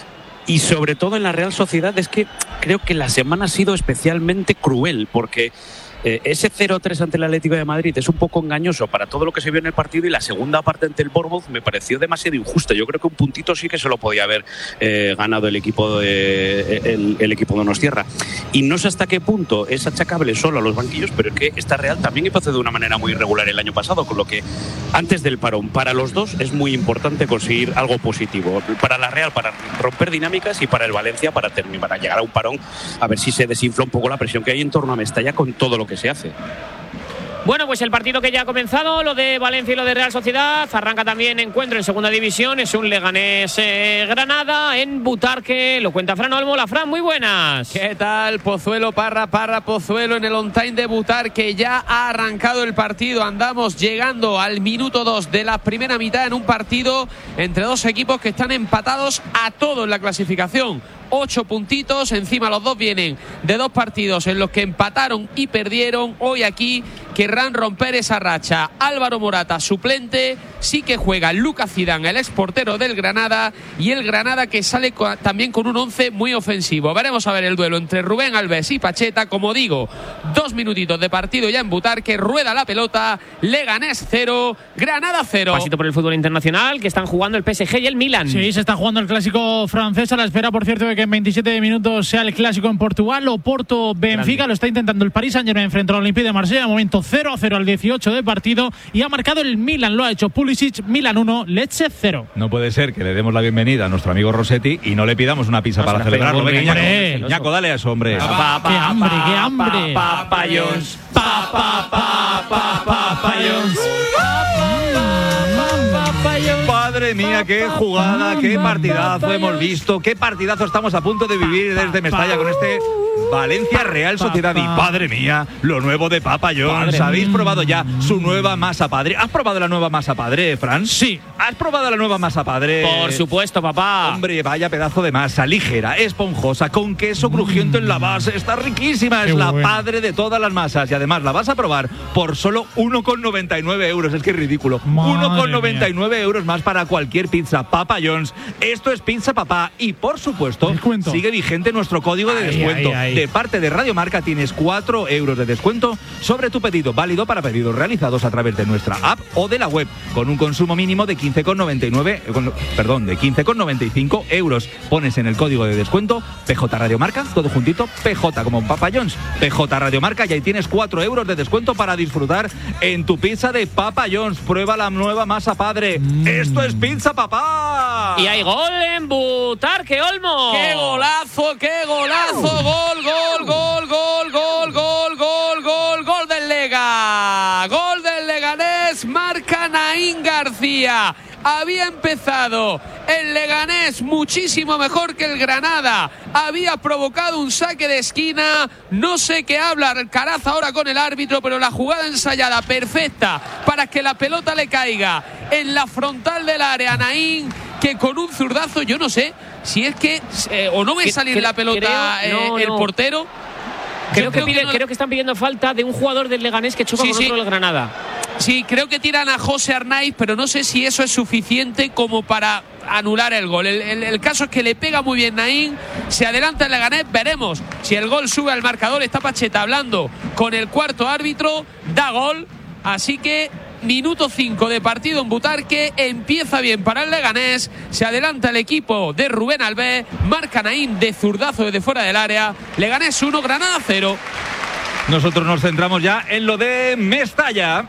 Y sobre todo en la Real Sociedad es que creo que la semana ha sido especialmente cruel, porque eh, ese cero tres ante el Atlético de Madrid es un poco engañoso para todo lo que se vio en el partido, y la segunda parte ante el Bournemouth me pareció demasiado injusta. Yo creo que un puntito sí que se lo podía haber eh, ganado el equipo de el, el equipo de Donostiarra. Y no sé hasta qué punto es achacable solo a los banquillos, pero es que esta Real también empezó de una manera muy irregular el año pasado, con lo que antes del parón para los dos es muy importante conseguir algo positivo. Para la Real, para romper dinámicas, y para el Valencia para terminar, para llegar a un parón, a ver si se desinfla un poco la presión que hay en torno a Mestalla con todo lo que se hace.
Bueno, pues el partido que ya ha comenzado, lo de Valencia y lo de Real Sociedad, arranca también encuentro en segunda división, es un Leganés eh, Granada en Butarque, lo cuenta Fran Olmo. La Fran, muy buenas.
¿Qué tal? Pozuelo, Parra, Parra, Pozuelo en el on time de Butarque, ya ha arrancado el partido, andamos llegando al minuto dos de la primera mitad en un partido entre dos equipos que están empatados a todo en la clasificación. Ocho puntitos, encima los dos vienen de dos partidos en los que empataron y perdieron. Hoy aquí querrán romper esa racha. Álvaro Morata, suplente, sí que juega Lucas Zidane, el exportero del Granada, y el Granada que sale con, también con un once muy ofensivo. Veremos a ver el duelo entre Rubén Alves y Pacheta. Como digo, dos minutitos de partido ya en Butarque, rueda la pelota, Leganés cero, Granada cero.
Pasito por el fútbol internacional, que están jugando el P S G y el Milan.
Sí, se está jugando el clásico francés, a la espera, por cierto, de que en veintisiete minutos sea el clásico en Portugal. Oporto Benfica, lo está intentando el Paris Saint-Germain frente al Olympique de Marsella. Momento cero a cero al dieciocho de partido, y ha marcado el Milan, lo ha hecho Pulisic. Milan uno, Lecce cero.
No puede ser que le demos la bienvenida a nuestro amigo Rossetti y no le pidamos una pizza no, para celebrarlo. Venga, Ñaco, Ñaco, dale a eso, hombre.
Pa, pa, ¡Qué hambre, pa, qué hambre!
Papayons, pa, pa, pa, pa, papayons.
Madre mía, qué jugada, qué partidazo hemos visto, qué partidazo estamos a punto de vivir desde Mestalla con este Valencia Real Sociedad. Y padre mía, lo nuevo de Papa John's. ¿Habéis probado ya su nueva masa padre? ¿Has probado la nueva masa padre, Fran?
Sí.
¿Has probado la nueva masa padre?
Por supuesto, papá.
Hombre, vaya pedazo de masa, ligera, esponjosa, con queso crujiente en la base. Está riquísima, es Qué la bueno. padre de todas las masas. Y además la vas a probar por solo uno con noventa y nueve euros. Es que es ridículo. uno con noventa y nueve euros más para cualquier pizza. Papa John's. Esto es Pizza Papá. Y por supuesto, sigue vigente nuestro código de
ay,
descuento.
Ay, ay.
De parte de Radio Marca tienes cuatro euros de descuento sobre tu pedido, válido para pedidos realizados a través de nuestra app o de la web, con un consumo mínimo de quince con noventa y nueve, perdón, de quince con noventa y cinco euros. Pones en el código de descuento P J Radio Marca, todo juntito, P J como Papa John's, P J Radio Marca, y ahí tienes cuatro euros de descuento para disfrutar en tu pizza de Papa John's. Prueba la nueva masa padre. Mm. Esto es Pizza Papá.
Y hay gol en Butarque, Olmo.
¡Qué golazo, qué golazo! Gol, gol, gol, gol, gol, gol, gol, gol, gol del Lega. Gol del Leganés, marca Naín García. Había empezado el Leganés muchísimo mejor que el Granada. Había provocado un saque de esquina. No sé qué habla Alcaraz ahora con el árbitro, pero la jugada ensayada perfecta para que la pelota le caiga en la frontal del área a Naín, que con un zurdazo, yo no sé si es que eh, o no ve salir la pelota creo, no, eh, el no. portero.
Creo que, creo, pide, que no... creo que están pidiendo falta de un jugador del Leganés que choca sí, con sí. otro del Granada.
Sí, creo que tiran a José Arnaiz, pero no sé si eso es suficiente como para anular el gol. El, el, el caso es que le pega muy bien Naín, se adelanta el Leganés, veremos si el gol sube al marcador. Está Pacheta hablando con el cuarto árbitro, da gol, así que minuto cinco de partido en Butarque, empieza bien para el Leganés, se adelanta el equipo de Rubén Alves, marca Naín de zurdazo desde fuera del área. Leganés uno, Granada cero.
Nosotros nos centramos ya en lo de Mestalla,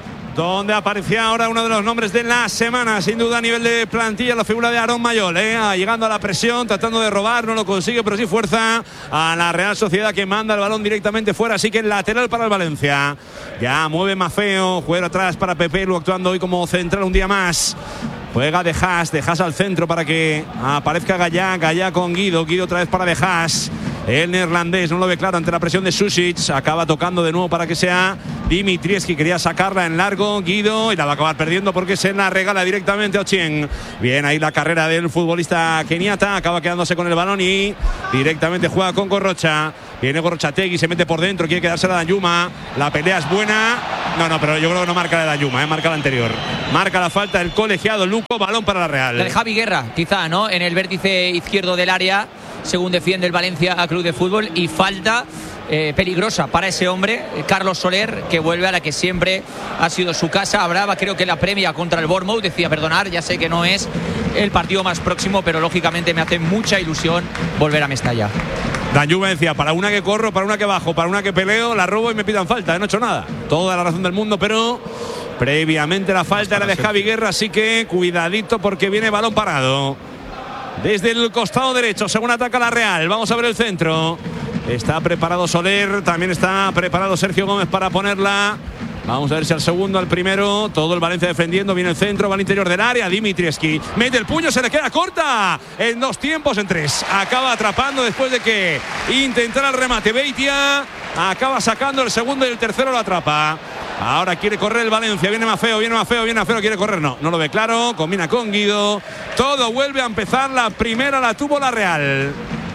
donde aparecía ahora uno de los nombres de la semana, sin duda a nivel de plantilla, la figura de Aarón Mayol, ¿eh? llegando a la presión, tratando de robar, no lo consigue, pero sí fuerza a la Real Sociedad, que manda el balón directamente fuera, así que el lateral para el Valencia. Ya mueve Mafeo, juega atrás para Pepelu, actuando hoy como central un día más. Juega De Haas, De Haas al centro para que aparezca Gallá, Gallá con Guido, Guido otra vez para De Haas. El neerlandés no lo ve claro ante la presión de Susic, acaba tocando de nuevo para que sea Dimitrievski, quería sacarla en largo Guido y la va a acabar perdiendo porque se la regala directamente a Ochieng. Bien, ahí la carrera del futbolista keniata, acaba quedándose con el balón y directamente juega con Gorrocha. Viene Gorrochategui, se mete por dentro, quiere quedarse la Dayuma, la pelea es buena. No, no, pero yo creo que no marca la Dayuma, ¿eh? Marca la anterior. Marca la falta del colegiado Luco, balón para la Real.
La de Javi Guerra, quizá, ¿no? En el vértice izquierdo del área, según defiende el Valencia a Club de Fútbol, y falta eh, peligrosa para ese hombre, Carlos Soler, que vuelve a la que siempre ha sido su casa. Hablaba, creo que la previa contra el Bournemouth, decía, perdonar, ya sé que no es el partido más próximo, pero lógicamente me hace mucha ilusión volver a Mestalla.
Danjuma decía, para una que corro, para una que bajo, para una que peleo, la robo y me pidan falta, ¿eh? No he hecho nada. Toda la razón del mundo, pero previamente la falta era de Javi Guerra, así que cuidadito porque viene balón parado. Desde el costado derecho, según ataca la Real. Vamos a ver el centro. Está preparado Soler, también está preparado Sergio Gómez para ponerla. Vamos a ver si al segundo, al primero. Todo el Valencia defendiendo. Viene el centro, va al interior del área. Dimitrievski mete el puño, se le queda corta. En dos tiempos, en tres. Acaba atrapando después de que intentara el remate Beitia. Acaba sacando el segundo y el tercero lo atrapa. Ahora quiere correr el Valencia. Viene Mafeo, viene Mafeo, viene Mafeo. Quiere correr, no, no lo ve claro. Combina con Guido. Todo vuelve a empezar. La primera la tuvo la Real.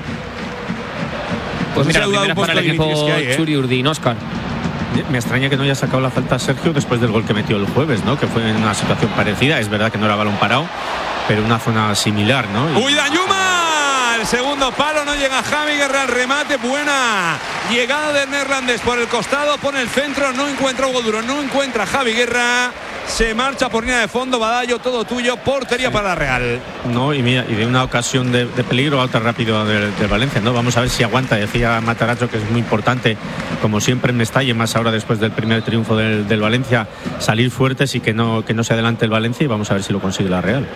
Pues mira, la primera para el equipo
¿eh?
Churi Urdin, Óscar.
Me extraña que no haya sacado la falta Sergio después del gol que metió el jueves, ¿no? Que fue en una situación parecida. Es verdad que no era balón parado, pero una zona similar, ¿no? Y...
¡Uy, Danjuma! El segundo palo, no llega Javi Guerra al remate. Buena llegada del neerlandés por el costado, pone el centro, no encuentra Hugo Duro, no encuentra Javi Guerra. Se marcha por línea de fondo, Badallo, todo tuyo, portería sí. para la Real.
No, y mira, y de una ocasión de, de peligro alta rápido de, de Valencia, ¿no? Vamos a ver si aguanta. Decía Matarazzo que es muy importante, como siempre en Mestalla, más ahora después del primer triunfo del, del Valencia, salir fuertes y que no, que no se adelante el Valencia, y vamos a ver si lo consigue la Real.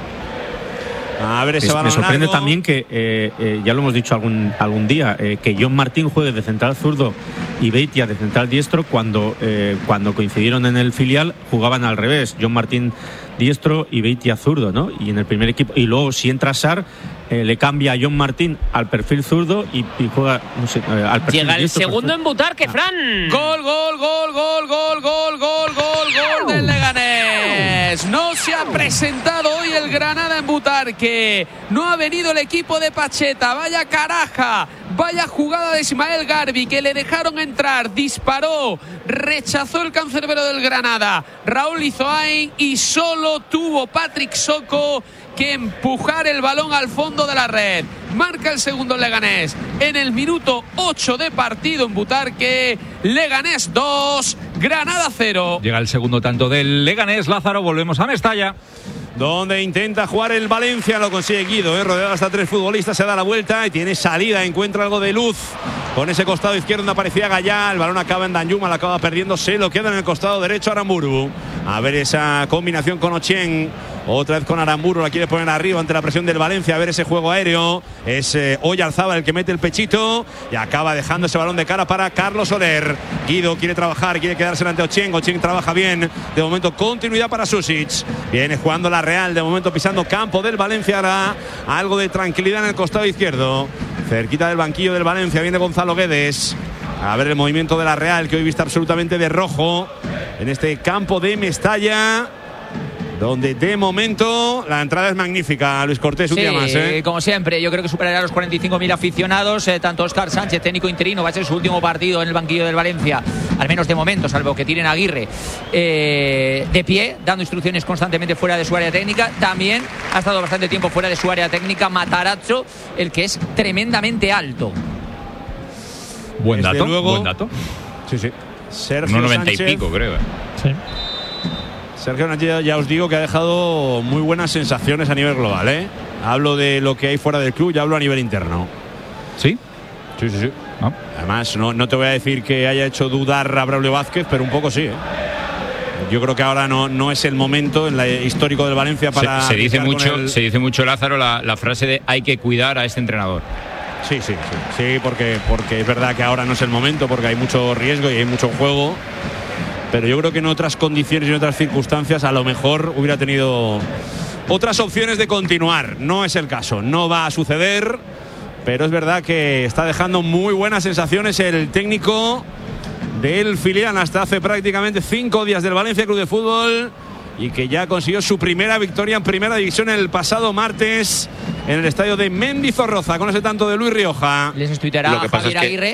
A ver ese
es, me sorprende
largo.
también que, eh, eh, ya lo hemos dicho algún, algún día, eh, que John Martín juegue de central zurdo y Beitia de central diestro cuando, eh, cuando coincidieron en el filial jugaban al revés. John Martín diestro y Beitia zurdo, ¿no? Y en el primer equipo, y luego si entra Sar, eh, le cambia a John Martín al perfil zurdo y, y juega, no sé, eh, al perfil
llega el
diestro,
segundo
perfil.
En Butarque, Fran.
Gol, gol, gol, gol, gol, gol, gol, gol, gol del Leganés. No se ha presentado hoy el Granada en Butarque. No ha venido el equipo de Pacheta. Vaya caraja. Vaya jugada de Ismael Garbi, que le dejaron entrar, disparó, rechazó el cancerbero del Granada, Raúl Izoain, y solo tuvo Patrick Soko que empujar el balón al fondo de la red. Marca el segundo Leganés en el minuto ocho de partido en Butarque. Leganés dos, Granada cero.
Llega el segundo tanto del Leganés. Lázaro, volvemos a Mestalla,
donde intenta jugar el Valencia, lo consigue Guido, ¿eh? rodeado hasta tres futbolistas, se da la vuelta y tiene salida, encuentra algo de luz con ese costado izquierdo donde aparecía Gallá, el balón acaba en Danjuma, lo acaba perdiendo, se lo queda en el costado derecho Aramburu. A ver esa combinación con Ochen, otra vez con Aramburu, la quiere poner arriba ante la presión del Valencia, a ver ese juego aéreo, es eh, Oyarzábal el que mete el pechito y acaba dejando ese balón de cara para Carlos Soler. Guido quiere trabajar, quiere quedarse ante Ochen, Ochen trabaja bien, de momento continuidad para Susic, viene jugando la Real, de momento pisando campo del Valencia, ahora algo de tranquilidad en el costado izquierdo, cerquita del banquillo del Valencia viene Gonzalo Guedes. A ver el movimiento de la Real, que hoy viste absolutamente de rojo en este campo de Mestalla, donde de momento la entrada es magnífica. Luis Cortés, un
sí,
día más, ¿eh?
Como siempre, yo creo que superará los cuarenta y cinco mil aficionados. Eh, tanto Óscar Sánchez, técnico interino, va a ser su último partido en el banquillo del Valencia, al menos de momento, salvo que tiren a Aguirre eh, de pie, dando instrucciones constantemente fuera de su área técnica. También ha estado bastante tiempo fuera de su área técnica Matarazzo, el que es tremendamente alto.
Buen dato,
Desde luego,
buen dato.
Sí, sí. Sergio
uno noventa y
Sánchez,
pico, creo.
Sí.
Sergio Sánchez, ya os digo que ha dejado muy buenas sensaciones a nivel global, ¿eh? Hablo de lo que hay fuera del club, ya hablo a nivel interno.
¿Sí?
Sí, sí, sí. ¿No? Además, no, no te voy a decir que haya hecho dudar a Braulio Vázquez, pero un poco sí, ¿eh? Yo creo que ahora no, no es el momento en el histórico del Valencia para...
Se, se dice mucho,
el...
se dice mucho, Lázaro, la, la frase de hay que cuidar a este entrenador.
Sí, sí, sí, sí, porque, porque es verdad que ahora no es el momento, porque hay mucho riesgo y hay mucho juego, pero yo creo que en otras condiciones y en otras circunstancias a lo mejor hubiera tenido otras opciones de continuar. No es el caso, no va a suceder, pero es verdad que está dejando muy buenas sensaciones el técnico del filial hasta hace prácticamente cinco días del Valencia Club de Fútbol, y que ya consiguió su primera victoria en primera división el pasado martes en el estadio de Mendizorroza con ese tanto de Luis Rioja.
Les tuiteará
Lo que pasa
Javier
es que...
Aguirre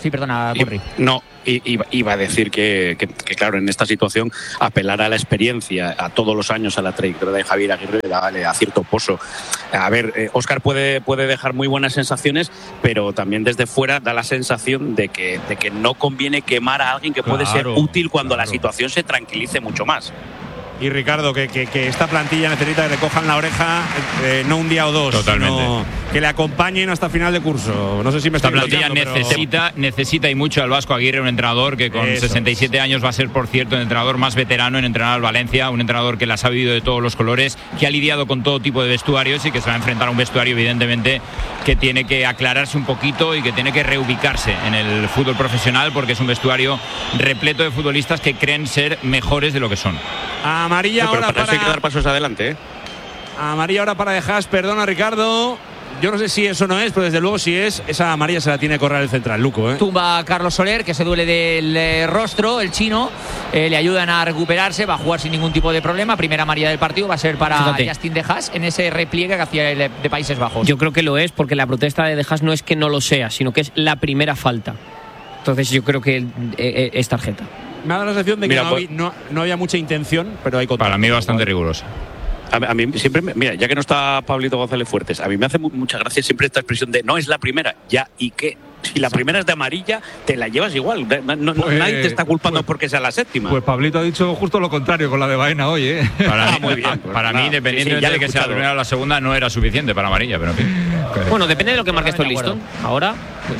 Sí, perdona, Corri.
No, iba, iba a decir que, que, que, claro, en esta situación apelar a la experiencia, a todos los años, a la trayectoria de Javier Aguirre, le da cierto pozo. A ver, eh, Óscar puede, puede dejar muy buenas sensaciones, pero también desde fuera da la sensación de que, de que no conviene quemar a alguien que puede
Claro,
ser útil cuando
claro.
la situación se tranquilice mucho más.
Y Ricardo, que, que, que esta plantilla necesita que le cojan la oreja, eh, no un día o dos,
Totalmente.
sino que le acompañen hasta final de curso. No sé si me
Esta
estoy
plantilla
explicando, pero-
necesita, necesita y mucho al Vasco Aguirre, un entrenador que con
Eso
sesenta y siete años va a ser, por cierto, el entrenador más veterano en entrenar al Valencia, un entrenador que las ha vivido de todos los colores, que ha lidiado con todo tipo de vestuarios y que se va a enfrentar a un vestuario, evidentemente, que tiene que aclararse un poquito y que tiene que reubicarse en el fútbol profesional, porque es un vestuario repleto de futbolistas que creen ser mejores de lo que son.
Amarilla
No, pero
ahora
para eso hay que
para,
dar pasos adelante, ¿eh?
amarilla ahora para De Haas, perdona Ricardo. Yo no sé si eso no es, pero desde luego si es, esa amarilla se la tiene que correr el central, Luco, ¿eh?
Tumba a Carlos Soler, que se duele del eh, rostro, el chino. Eh, le ayudan a recuperarse, va a jugar sin ningún tipo de problema. Primera amarilla del partido va a ser para
Fíjate.
Justin De Haas en ese repliegue que hacía el de Países Bajos.
Yo creo que lo es, porque la protesta de De Haas no es que no lo sea, sino que es la primera falta. Entonces yo creo que eh, eh, es tarjeta.
Me ha dado la sensación de que
Mira,
no,
pues-
había, no, no había mucha intención, pero hay contacto.
Para mí bastante rigurosa.
A, a mí siempre, me- mira, ya que no está Pablito González Fuertes, a mí me hace mu- mucha gracia siempre esta expresión de no es la primera, ya, ¿y qué? Si la primera es de amarilla, te la llevas igual. No- no-
Pues-
nadie te está culpando
pues-
porque sea la séptima.
Pues Pablito ha dicho justo lo contrario con la de Baena hoy, ¿eh?
Para, mí,
muy bien, pues
para
nada.
mí, independientemente
Sí, sí, ya lo
de
he
que sea la
escuchado.
primera o la segunda, no era suficiente para amarilla, pero en fin.
Bueno, depende de lo que marque esto el
Totalmente de
listón. Ahora, pues.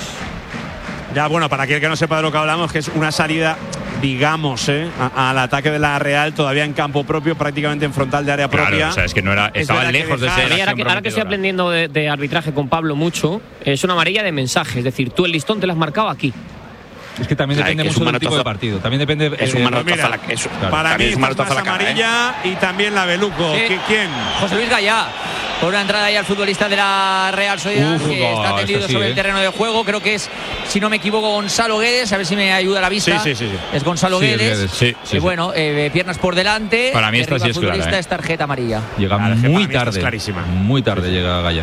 Ya, bueno, para aquel que no sepa de lo que hablamos, que es una salida, digamos, ¿eh? a- al ataque de la Real, todavía en campo propio, prácticamente en frontal de área propia.
Claro, o sea, es que no era,
Es
estaba
verdad que
lejos de
deja-
ser.
Ahora,
acción
que, ahora que estoy
prometedora.
aprendiendo de, de arbitraje con Pablo mucho, es una amarilla de mensaje. Es decir, tú el listón te lo has marcado aquí.
Es que también
Ay,
depende
que es
mucho
un
del tipo
manotazo.
de partido. También depende.
Es un
eh,
manotazo
mira,
a la es-
Para
también
mí
es un
esta es
manotazo a
más
la cara, ¿eh?
amarilla y también la Beluco.
Sí.
¿Qui- ¿Quién?
José Luis Gallá, por una entrada ahí al futbolista de la Real Sociedad,
Uf,
que
oh,
está tendido
eso sí,
sobre
eh.
el terreno de juego. Creo que es, si no me equivoco, Gonzalo Guedes. A ver si me ayuda la vista.
Sí, sí, sí, sí.
Es Gonzalo
Sí, es
Guedes.
Guedes.
Sí, sí,
Y
sí.
bueno, eh, piernas por delante.
Para mí esta
Derriba
sí es
al futbolista,
clara, ¿eh?
es tarjeta amarilla.
Llega
Claro, es que
muy
para mí esta es
tarde.
clarísima.
Muy tarde llega Gaya.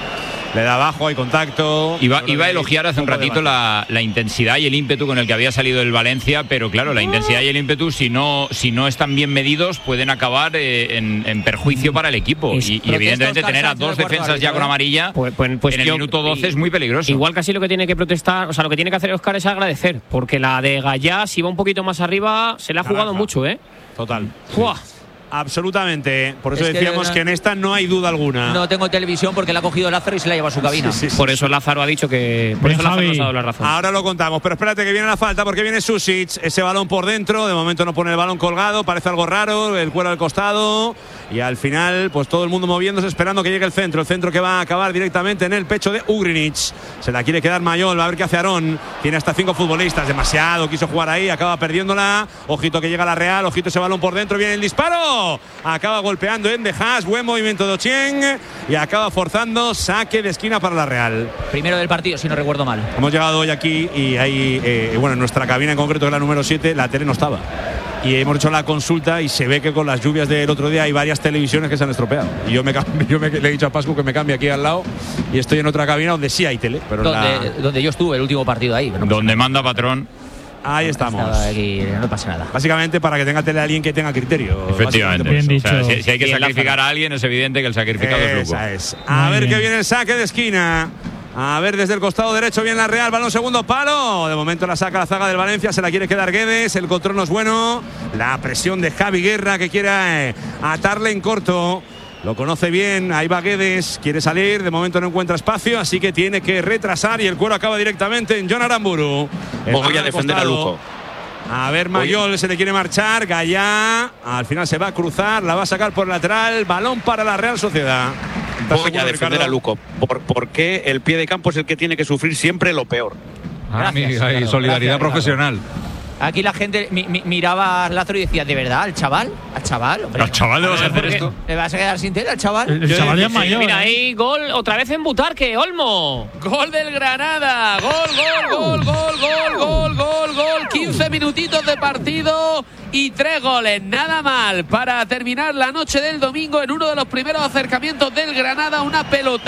Le da abajo, hay contacto.
Iba,
Yo creo
iba a
que
elogiar hace un
poco de
ratito
debate.
la, la intensidad y el ímpetu con el que había salido el Valencia, pero claro, la intensidad y el ímpetu, si no, si no están bien medidos, pueden acabar eh, en, en perjuicio para el equipo.
Es-
Y, y
Protesta
evidentemente
Óscar
tener a
Sánchez
dos
del cuarto
defensas ya
árbitro,
con
¿eh?
amarilla
Pues, pues, pues
en el
yo-
minuto doce es muy peligroso.
Igual casi lo que tiene que protestar, o sea, lo que tiene que hacer Óscar es agradecer, porque la de Gallá, si va un poquito más arriba, se le ha jugado
Naranja.
mucho, ¿eh?
Total.
¡Fua!
Absolutamente. Por eso
Es que
decíamos
no-
que en esta no hay duda alguna.
No tengo televisión porque la ha cogido Lázaro y se la lleva a su cabina.
Sí, sí, sí.
Por eso Lázaro ha dicho que. Por
Bien,
eso Lázaro
Javi.
nos ha dado la razón.
Ahora lo contamos, pero espérate que viene la falta porque viene Susic, ese balón por dentro, de momento no pone el balón colgado, parece algo raro, el cuero al costado y al final pues todo el mundo moviéndose esperando que llegue el centro, el centro que va a acabar directamente en el pecho de Ugrinic, se la quiere quedar Mayol, va a ver qué hace Aarón, tiene hasta cinco futbolistas, demasiado, quiso jugar ahí, acaba perdiéndola, ojito que llega la Real, ojito ese balón por dentro, viene el disparo, acaba golpeando en De Haas, buen movimiento de Ochieng y acaba forzando saque de esquina para la Real.
Primero del partido, si no recuerdo mal.
Hemos llegado hoy aquí y ahí, eh, bueno, en nuestra cabina en concreto, que es la número siete, la tele no estaba. Y hemos hecho la consulta y se ve que con las lluvias del otro día hay varias televisiones que se han estropeado. Y yo, me, cam- yo me- le he dicho a Pascu que me cambie aquí al lado y estoy en otra cabina donde sí hay tele. Pero en
Donde,
la-
donde yo estuve el último partido ahí. pero no pasa
Donde manda patrón.
ahí estamos.
nada, aquí no pasa nada.
Básicamente para que tenga tele alguien que tenga criterio.
Efectivamente.
Básicamente
Bien
por eso.
O sea,
dicho.
si, si hay que
Bien,
sacrificar
Lázaro.
a alguien, es evidente que el sacrificado es Luco.
Esa es. A
Muy
ver
bien.
que viene el saque de esquina. A ver, desde el costado derecho viene la Real, balón segundo palo. De momento la saca la zaga del Valencia, se la quiere quedar Guedes, el control no es bueno. La presión de Javi Guerra que quiere eh, atarle en corto. Lo conoce bien, ahí va Guedes, quiere salir, de momento no encuentra espacio, así que tiene que retrasar y el cuero acaba directamente en John Aramburu. El
Voy
balón
a
al
defender a
costado.
Luco.
A ver, Mayol se le quiere marchar, Gallá, al final se va a cruzar, la va a sacar por el lateral, balón para la Real Sociedad. ¿Estás
Voy
seguro,
a defender
Ricardo?
a Luco. ¿Por, ¿Por qué el pie de campo es el que tiene que sufrir siempre lo peor?
Ah,
Gracias,
mi- hay
Ricardo.
solidaridad
Gracias,
profesional.
Aquí la gente mi- mi- miraba a Lázaro y decía, ¿de verdad? ¿Al chaval? ¿Al chaval? Hombre,
¿Al chaval le vas a hacer
¿por qué?
esto?
¿Le vas a quedar sin tela al chaval?
El, el chaval ya es mayor.
Mira,
¿eh?
ahí gol otra vez en Butarque, Olmo.
Gol del Granada, gol, gol, gol, gol, gol, gol, gol, gol, quince minutitos de partido y tres goles, nada mal para terminar la noche del domingo en uno de los primeros acercamientos del Granada, una pelota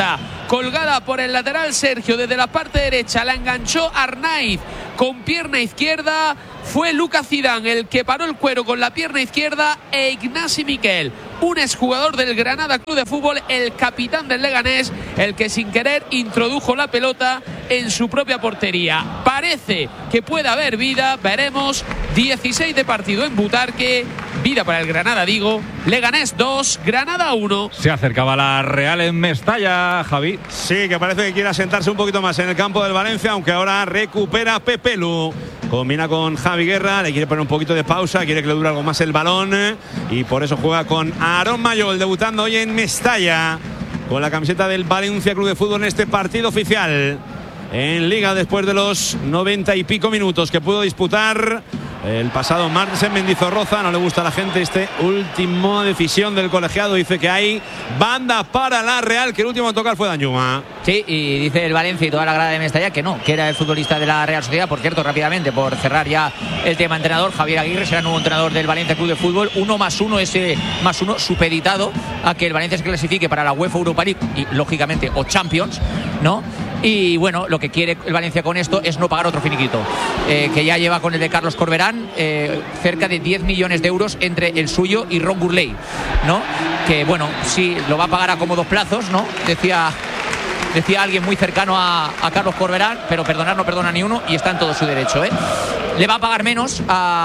colgada por el lateral Sergio desde la parte derecha, la enganchó Arnaiz con pierna izquierda. Fue Lucas Zidane el que paró el cuero con la pierna izquierda e Ignasi Miquel, un exjugador del Granada Club de Fútbol, el capitán del Leganés, el que sin querer introdujo la pelota en su propia portería. Parece que puede haber vida, veremos. dieciséis de partido en Butarque, vida para el Granada, digo. Leganés dos, Granada uno.
Se acercaba la Real en Mestalla, Javi.
Sí, que parece que quiere asentarse un poquito más en el campo del Valencia, aunque ahora recupera Pepe Lu. Combina con Javi Guerra, le quiere poner un poquito de pausa, quiere que le dure algo más el balón y por eso juega con Aarón Mayol, debutando hoy en Mestalla con la camiseta del Valencia Club de Fútbol en este partido oficial en Liga, después de los noventa y pico minutos que pudo disputar el pasado martes en Mendizorroza. No le gusta a la gente este último decisión del colegiado. Dice que hay banda para la Real, que el último a tocar fue Danjuma.
Sí, y dice el Valencia y toda la grada de Mestalla que no, que era el futbolista de la Real Sociedad. Por cierto, rápidamente, por cerrar ya el tema entrenador, Javier Aguirre será nuevo entrenador del Valencia Club de Fútbol. Uno más uno, ese más uno supeditado a que el Valencia se clasifique para la UEFA Europa League y, lógicamente, o Champions, ¿no? Y bueno, lo que quiere el Valencia con esto es no pagar otro finiquito, eh, que ya lleva con el de Carlos Corberán eh, cerca de diez millones de euros entre el suyo y Ron Burley, ¿no? Que bueno, sí, lo va a pagar a cómodos plazos, ¿no? Decía, decía alguien muy cercano a, a Carlos Corberán, pero perdonar no perdona ni uno y está en todo su derecho, ¿eh? Le va a pagar menos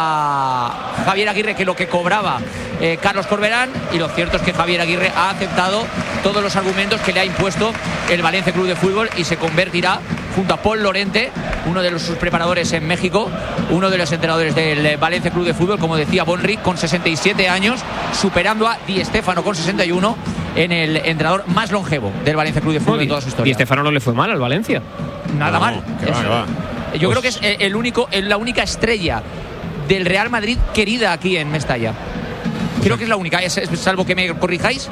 a Javier Aguirre que lo que cobraba eh, Carlos Corberán, y lo cierto es que Javier Aguirre ha aceptado todos los argumentos que le ha impuesto el Valencia Club de Fútbol y se convertirá, junto a Paul Lorente, uno de los, sus preparadores en México, uno de los entrenadores del Valencia Club de Fútbol, como decía Bonri, con sesenta y siete años, superando a Di Stéfano con sesenta y uno en el entrenador más longevo del Valencia Club de Fútbol en toda su historia.
Di Stéfano no le fue mal al Valencia.
Nada
no,
mal.
Que va, que va.
Yo
pues...
creo que es el único, la única estrella del Real Madrid querida aquí en Mestalla. Creo que es la única, es, es, salvo que me corrijáis.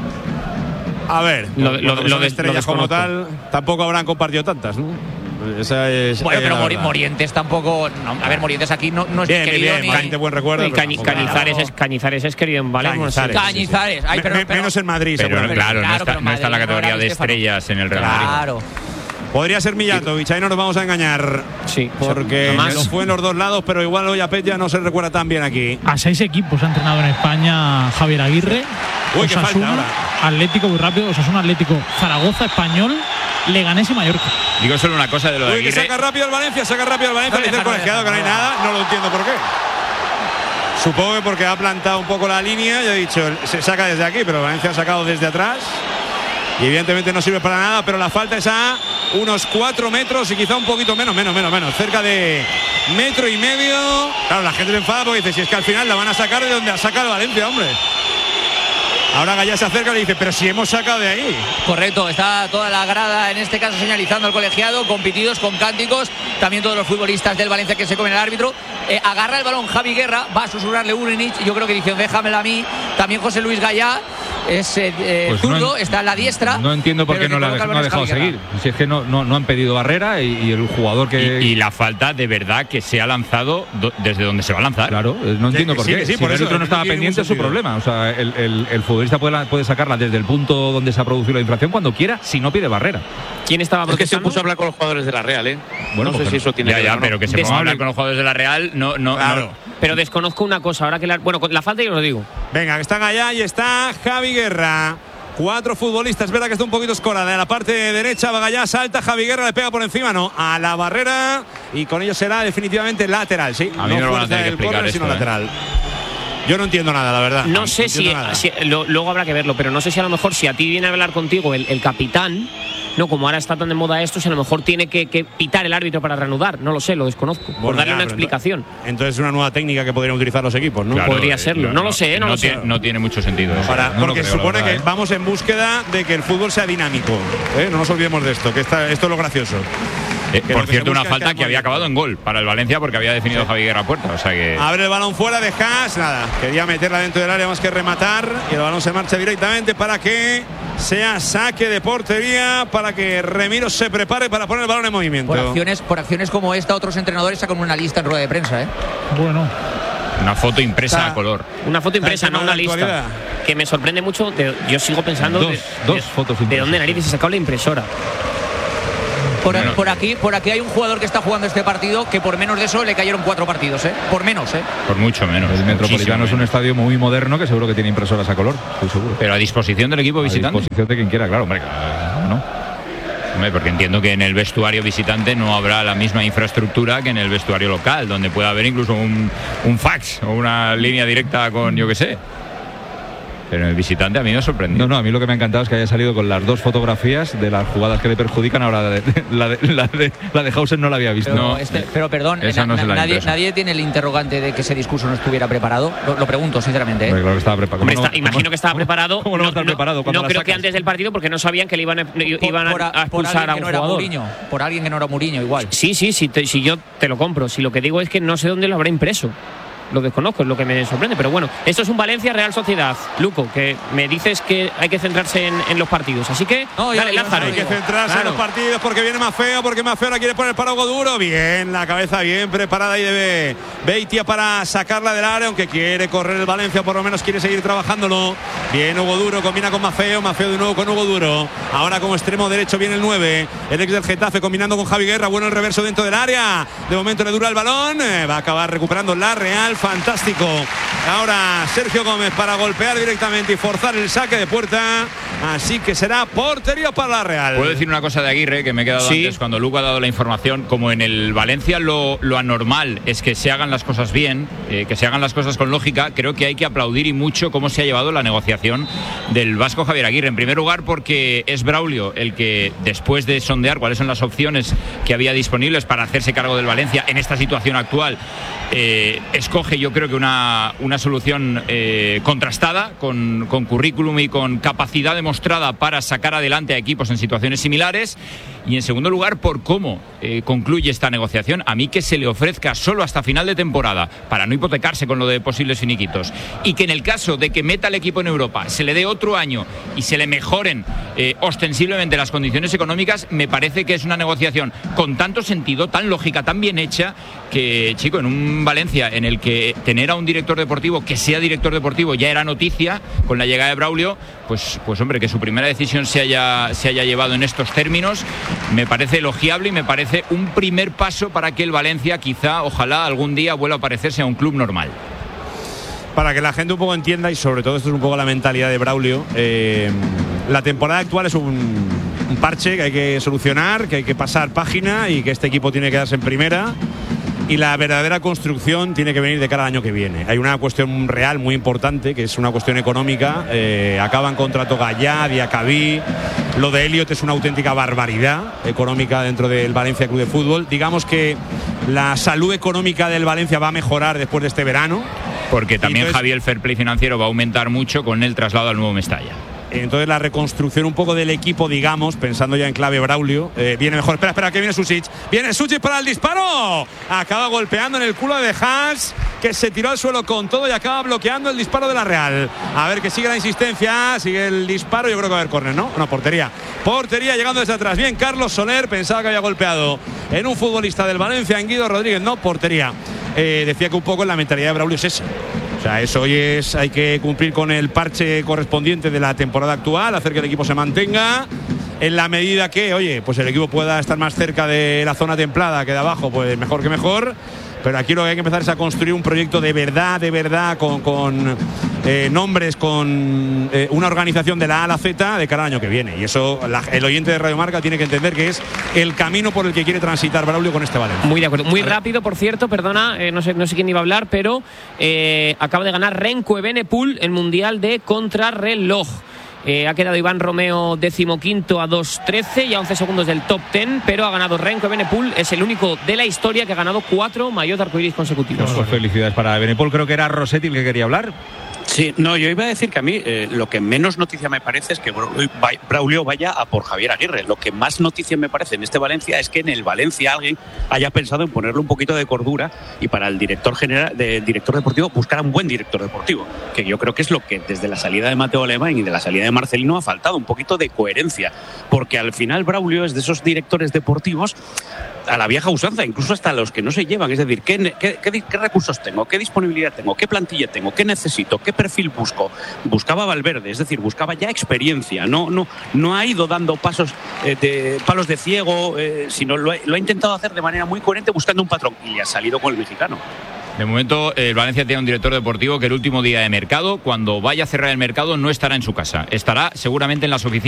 A ver,
lo, lo, lo de
estrellas como tal, tampoco habrán compartido tantas, ¿no? Esa es,
bueno, pero
Mori,
Morientes tampoco. No, a ver, Morientes aquí no, no es
bien,
querido
bien,
ni.
De buen recuerdo.
Y Cañi, Cañizares, es, Cañizares es querido en Valencia.
Cañizares.
Cañizares. Ay, pero,
Me,
pero,
menos en Madrid,
pero,
seguro.
Claro,
claro,
no está,
pero
no está en la
Madrid
categoría
no
de estrellas en el Real Madrid.
Claro.
Podría ser Mijatovic, ahí no nos vamos a engañar.
Sí,
porque lo fue en los dos lados, pero igual hoy a Petja no se recuerda tan bien aquí.
A seis equipos ha entrenado en España Javier Aguirre.
Uy, qué falta ahora.
Atlético, muy rápido, Osasuna, Atlético, Zaragoza, Español, Leganés y Mallorca.
Digo solo una cosa de lo de
Uy,
Aguirre.
que saca rápido el Valencia, saca rápido el Valencia, no, le dice el colegiado que no hay nada, no lo entiendo por qué. Supongo que porque ha plantado un poco la línea y ha dicho, se saca desde aquí, pero el Valencia ha sacado desde atrás. Y evidentemente no sirve para nada, pero la falta es a unos cuatro metros y quizá un poquito menos, menos, menos, menos, cerca de metro y medio. Claro, la gente le enfada porque dice, si es que al final la van a sacar de donde ha sacado Valencia, hombre. Ahora Gallá se acerca y le dice, pero si hemos sacado de ahí.
Correcto, está toda la grada en este caso señalizando al colegiado, con pitidos, con cánticos, también todos los futbolistas del Valencia que se comen el árbitro. Eh, agarra el balón Javi Guerra, va a susurrarle Urinich, yo creo que dice, déjamela a mí. También José Luis Gallá es eh, eh, pues zurdo, no, está en la diestra.
No entiendo por qué no, la, no ha dejado seguir. Si es que no, no, no han pedido barrera y, y el jugador que.
Y, y la falta de verdad que se ha lanzado do, desde donde se va a lanzar.
Claro, no entiendo sí, por qué. Sí, sí, si por el árbitro no estaba pendiente es su problema. O sea, el, el, el futbolista puede, puede sacarla desde el punto donde se ha producido la infracción cuando quiera, si no pide barrera.
¿Quién estaba protestando?
Es que se puso a hablar con los jugadores de la Real, ¿eh?
Bueno,
no sé si eso tiene
ya,
que ver.
Ya,
o no.
pero que se ponga a hablar con los jugadores de la Real, no, no,
claro.
no.
Pero desconozco una cosa, ahora que la, bueno, con la falta yo lo digo.
Venga, que están allá y está Javi Guerra. Cuatro futbolistas, verdad que está un poquito escorada. En la parte derecha, Bagallá salta, Javi Guerra le pega por encima, no, a la barrera. Y con ello será definitivamente lateral, sí.
A mí no, no lo van a tener que explicar
córner,
esto,
sino
eh.
lateral. Yo no entiendo nada, la verdad.
No,
no
sé si, si lo, luego habrá que verlo, pero no sé si a lo mejor si a ti viene a hablar contigo el, el capitán, no, como ahora está tan de moda esto, si a lo mejor tiene que, que pitar el árbitro para reanudar. No lo sé, lo desconozco. Bueno, por darle ya, una explicación.
Entonces, entonces es una nueva técnica que podrían utilizar los equipos, ¿no?
Claro,
podría serlo. No, no lo sé, ¿eh? no,
no,
lo sé.
Tiene, no tiene mucho sentido. Eso.
Para,
no
porque
creo,
supone
verdad,
que
¿eh?
vamos en búsqueda de que el fútbol sea dinámico, ¿eh? No nos olvidemos de esto, que está, esto es lo gracioso.
Eh, por cierto, una falta que había acabado en gol para el Valencia porque había definido sí. Javi Guerra a puerta. O sea que...
Abre el balón fuera de Haas, nada. Quería meterla dentro del área más que rematar. Y el balón se marcha directamente para que sea saque de portería, para que Remiro se prepare para poner el balón en movimiento.
Por acciones, por acciones como esta, otros entrenadores sacan una lista en rueda de prensa, ¿eh?
Bueno.
Una foto impresa
Está,
a color.
Una foto impresa, no una lista. Que me sorprende mucho. De, yo sigo pensando
dos,
de,
dos
de,
fotos
de dónde narices se sacó la impresora.
Por, por, aquí, por aquí hay un jugador que está jugando este partido que por menos de eso le cayeron cuatro partidos, ¿eh? Por menos, ¿eh?
Por mucho menos.
El Metropolitano es un estadio muy moderno que seguro que tiene impresoras a color, estoy seguro.
Pero a disposición del equipo visitante.
A disposición de quien quiera, claro, hombre, ¿no?
Hombre, porque entiendo que en el vestuario visitante no habrá la misma infraestructura que en el vestuario local, donde puede haber incluso un, un fax o una línea directa con, yo qué sé. Pero el visitante a mí me ha sorprendido.
No, no, a mí lo que me ha encantado es que haya salido con las dos fotografías de las jugadas que le perjudican. Ahora de, de, la, de, la, de, la de Hausen no la había visto.
Pero, no, este, pero perdón, na,
no
na, nadie, nadie tiene el interrogante de que ese discurso no estuviera preparado. Lo, lo pregunto, sinceramente. ¿eh?
Hombre, claro que estaba preparado.
Hombre, está, imagino que estaba preparado.
¿Cómo no va a estar preparado?
No, no creo
sacas?
que antes del partido, porque no sabían que le iban a, iban
por, por,
a expulsar a un
no
jugador.
Mourinho, por alguien que no era Mourinho, igual.
Sí, sí, sí, te, si yo te lo compro. Si lo que digo es que no sé dónde lo habrá impreso. Lo desconozco, es lo que me sorprende, pero bueno, esto es un Valencia Real Sociedad, Luco, que me dices que hay que centrarse en, en los partidos, así que
no,
dale, Lázaro.
Hay que centrarse claro. en los partidos porque viene más feo, porque más feo la quiere poner para Hugo Duro, bien, la cabeza bien preparada ahí de Beitia para sacarla del área, aunque quiere correr el Valencia, por lo menos quiere seguir trabajándolo, bien Hugo Duro, combina con Mafeo, Mafeo de nuevo con Hugo Duro, ahora como extremo derecho viene el nueve, el ex del Getafe combinando con Javi Guerra, bueno el reverso dentro del área, de momento le dura el balón, eh, va a acabar recuperando la Real, fantástico. Ahora Sergio Gómez para golpear directamente y forzar el saque de puerta. Así que será portería para la Real.
Puedo decir una cosa de Aguirre que me he quedado sí. antes cuando Luco ha dado la información. Como en el Valencia lo, lo anormal es que se hagan las cosas bien, eh, que se hagan las cosas con lógica, creo que hay que aplaudir y mucho cómo se ha llevado la negociación del vasco Javier Aguirre. En primer lugar porque es Braulio el que, después de sondear cuáles son las opciones que había disponibles para hacerse cargo del Valencia en esta situación actual, eh, escoge yo creo que una, una solución eh, contrastada, con, con currículum y con capacidad demostrada para sacar adelante a equipos en situaciones similares. Y en segundo lugar, por cómo eh, concluye esta negociación. A mí que se le ofrezca solo hasta final de temporada, para no hipotecarse con lo de posibles finiquitos, y que en el caso de que meta al equipo en Europa se le dé otro año y se le mejoren eh, ostensiblemente las condiciones económicas, me parece que es una negociación con tanto sentido, tan lógica, tan bien hecha, que, chico, en un Valencia en el que tener a un director deportivo que sea director deportivo ya era noticia con la llegada de Braulio, pues, pues hombre, que su primera decisión se haya, se haya llevado en estos términos, me parece elogiable y me parece un primer paso para que el Valencia quizá, ojalá algún día vuelva a parecerse a un club normal.
Para que la gente un poco entienda, y sobre todo esto es un poco la mentalidad de Braulio, eh, la temporada actual es un, un parche que hay que solucionar, que hay que pasar página y que este equipo tiene que quedarse en primera. Y la verdadera construcción tiene que venir de cara al año que viene. Hay una cuestión real muy importante, que es una cuestión económica. Eh, acaban contrato Gallá, Diacabí. Lo de Elliot es una auténtica barbaridad económica dentro del Valencia Club de Fútbol. Digamos que la salud económica del Valencia va a mejorar después de este verano.
Porque también
entonces,
Javier, el fair play financiero va a aumentar mucho con el traslado al nuevo Mestalla.
Entonces la reconstrucción un poco del equipo, digamos, pensando ya en clave Braulio, eh, viene mejor. Espera, espera, que viene Susic. Viene Susic para el disparo. Acaba golpeando en el culo de Haas, que se tiró al suelo con todo y acaba bloqueando el disparo de la Real. A ver, que sigue la insistencia, sigue el disparo. Yo creo que va a haber córner, ¿no? No, portería. Portería llegando desde atrás. Bien, Carlos Soler, pensaba que había golpeado en un futbolista del Valencia, en Guido Rodríguez. No, portería. Eh, decía que un poco en la mentalidad de Braulio es esa. O sea, eso hoy es, hay que cumplir con el parche correspondiente de la temporada actual, hacer que el equipo se mantenga en la medida que, oye, pues el equipo pueda estar más cerca de la zona templada que de abajo, pues mejor que mejor. Pero aquí lo que hay que empezar es a construir un proyecto de verdad, de verdad, con, con eh, nombres, con eh, una organización de la A a la Z de cara al año que viene. Y eso la, el oyente de Radio Marca tiene que entender que es el camino por el que quiere transitar Braulio con este Valencia.
Muy de acuerdo. Muy rápido, por cierto, perdona, eh, no sé, no sé quién iba a hablar, pero eh, acaba de ganar Renko Evenepoel el Mundial de Contrarreloj. Eh, ha quedado Iván Romeo decimoquinto a dos trece y a once segundos del top diez, pero ha ganado Renko Evenepoel, es el único de la historia que ha ganado cuatro maillot arcoiris consecutivos.
Pues felicidades para Evenepoel. Creo que era Rossetti el que quería hablar.
Sí, no, yo iba a decir que a mí eh, lo que menos noticia me parece es que Braulio vaya a por Javier Aguirre. Lo que más noticia me parece en este Valencia es que en el Valencia alguien haya pensado en ponerle un poquito de cordura y para el director general, de, director deportivo, buscar a un buen director deportivo, que yo creo que es lo que desde la salida de Mateo Alemán y de la salida de Marcelino ha faltado, un poquito de coherencia, porque al final Braulio es de esos directores deportivos a la vieja usanza, incluso hasta los que no se llevan, es decir, ¿qué, qué, qué, qué recursos tengo? ¿Qué disponibilidad tengo? ¿Qué plantilla tengo? ¿Qué necesito? ¿Qué perfil buscó? Buscaba Valverde, es decir, buscaba ya experiencia, no, no, no ha ido dando pasos eh, de palos de ciego, eh, sino lo ha, lo ha intentado hacer de manera muy coherente buscando un patrón y ha salido con el mexicano.
De momento, el Valencia tiene un director deportivo que el último día de mercado, cuando vaya a cerrar el mercado, no estará en su casa. Estará seguramente en las oficinas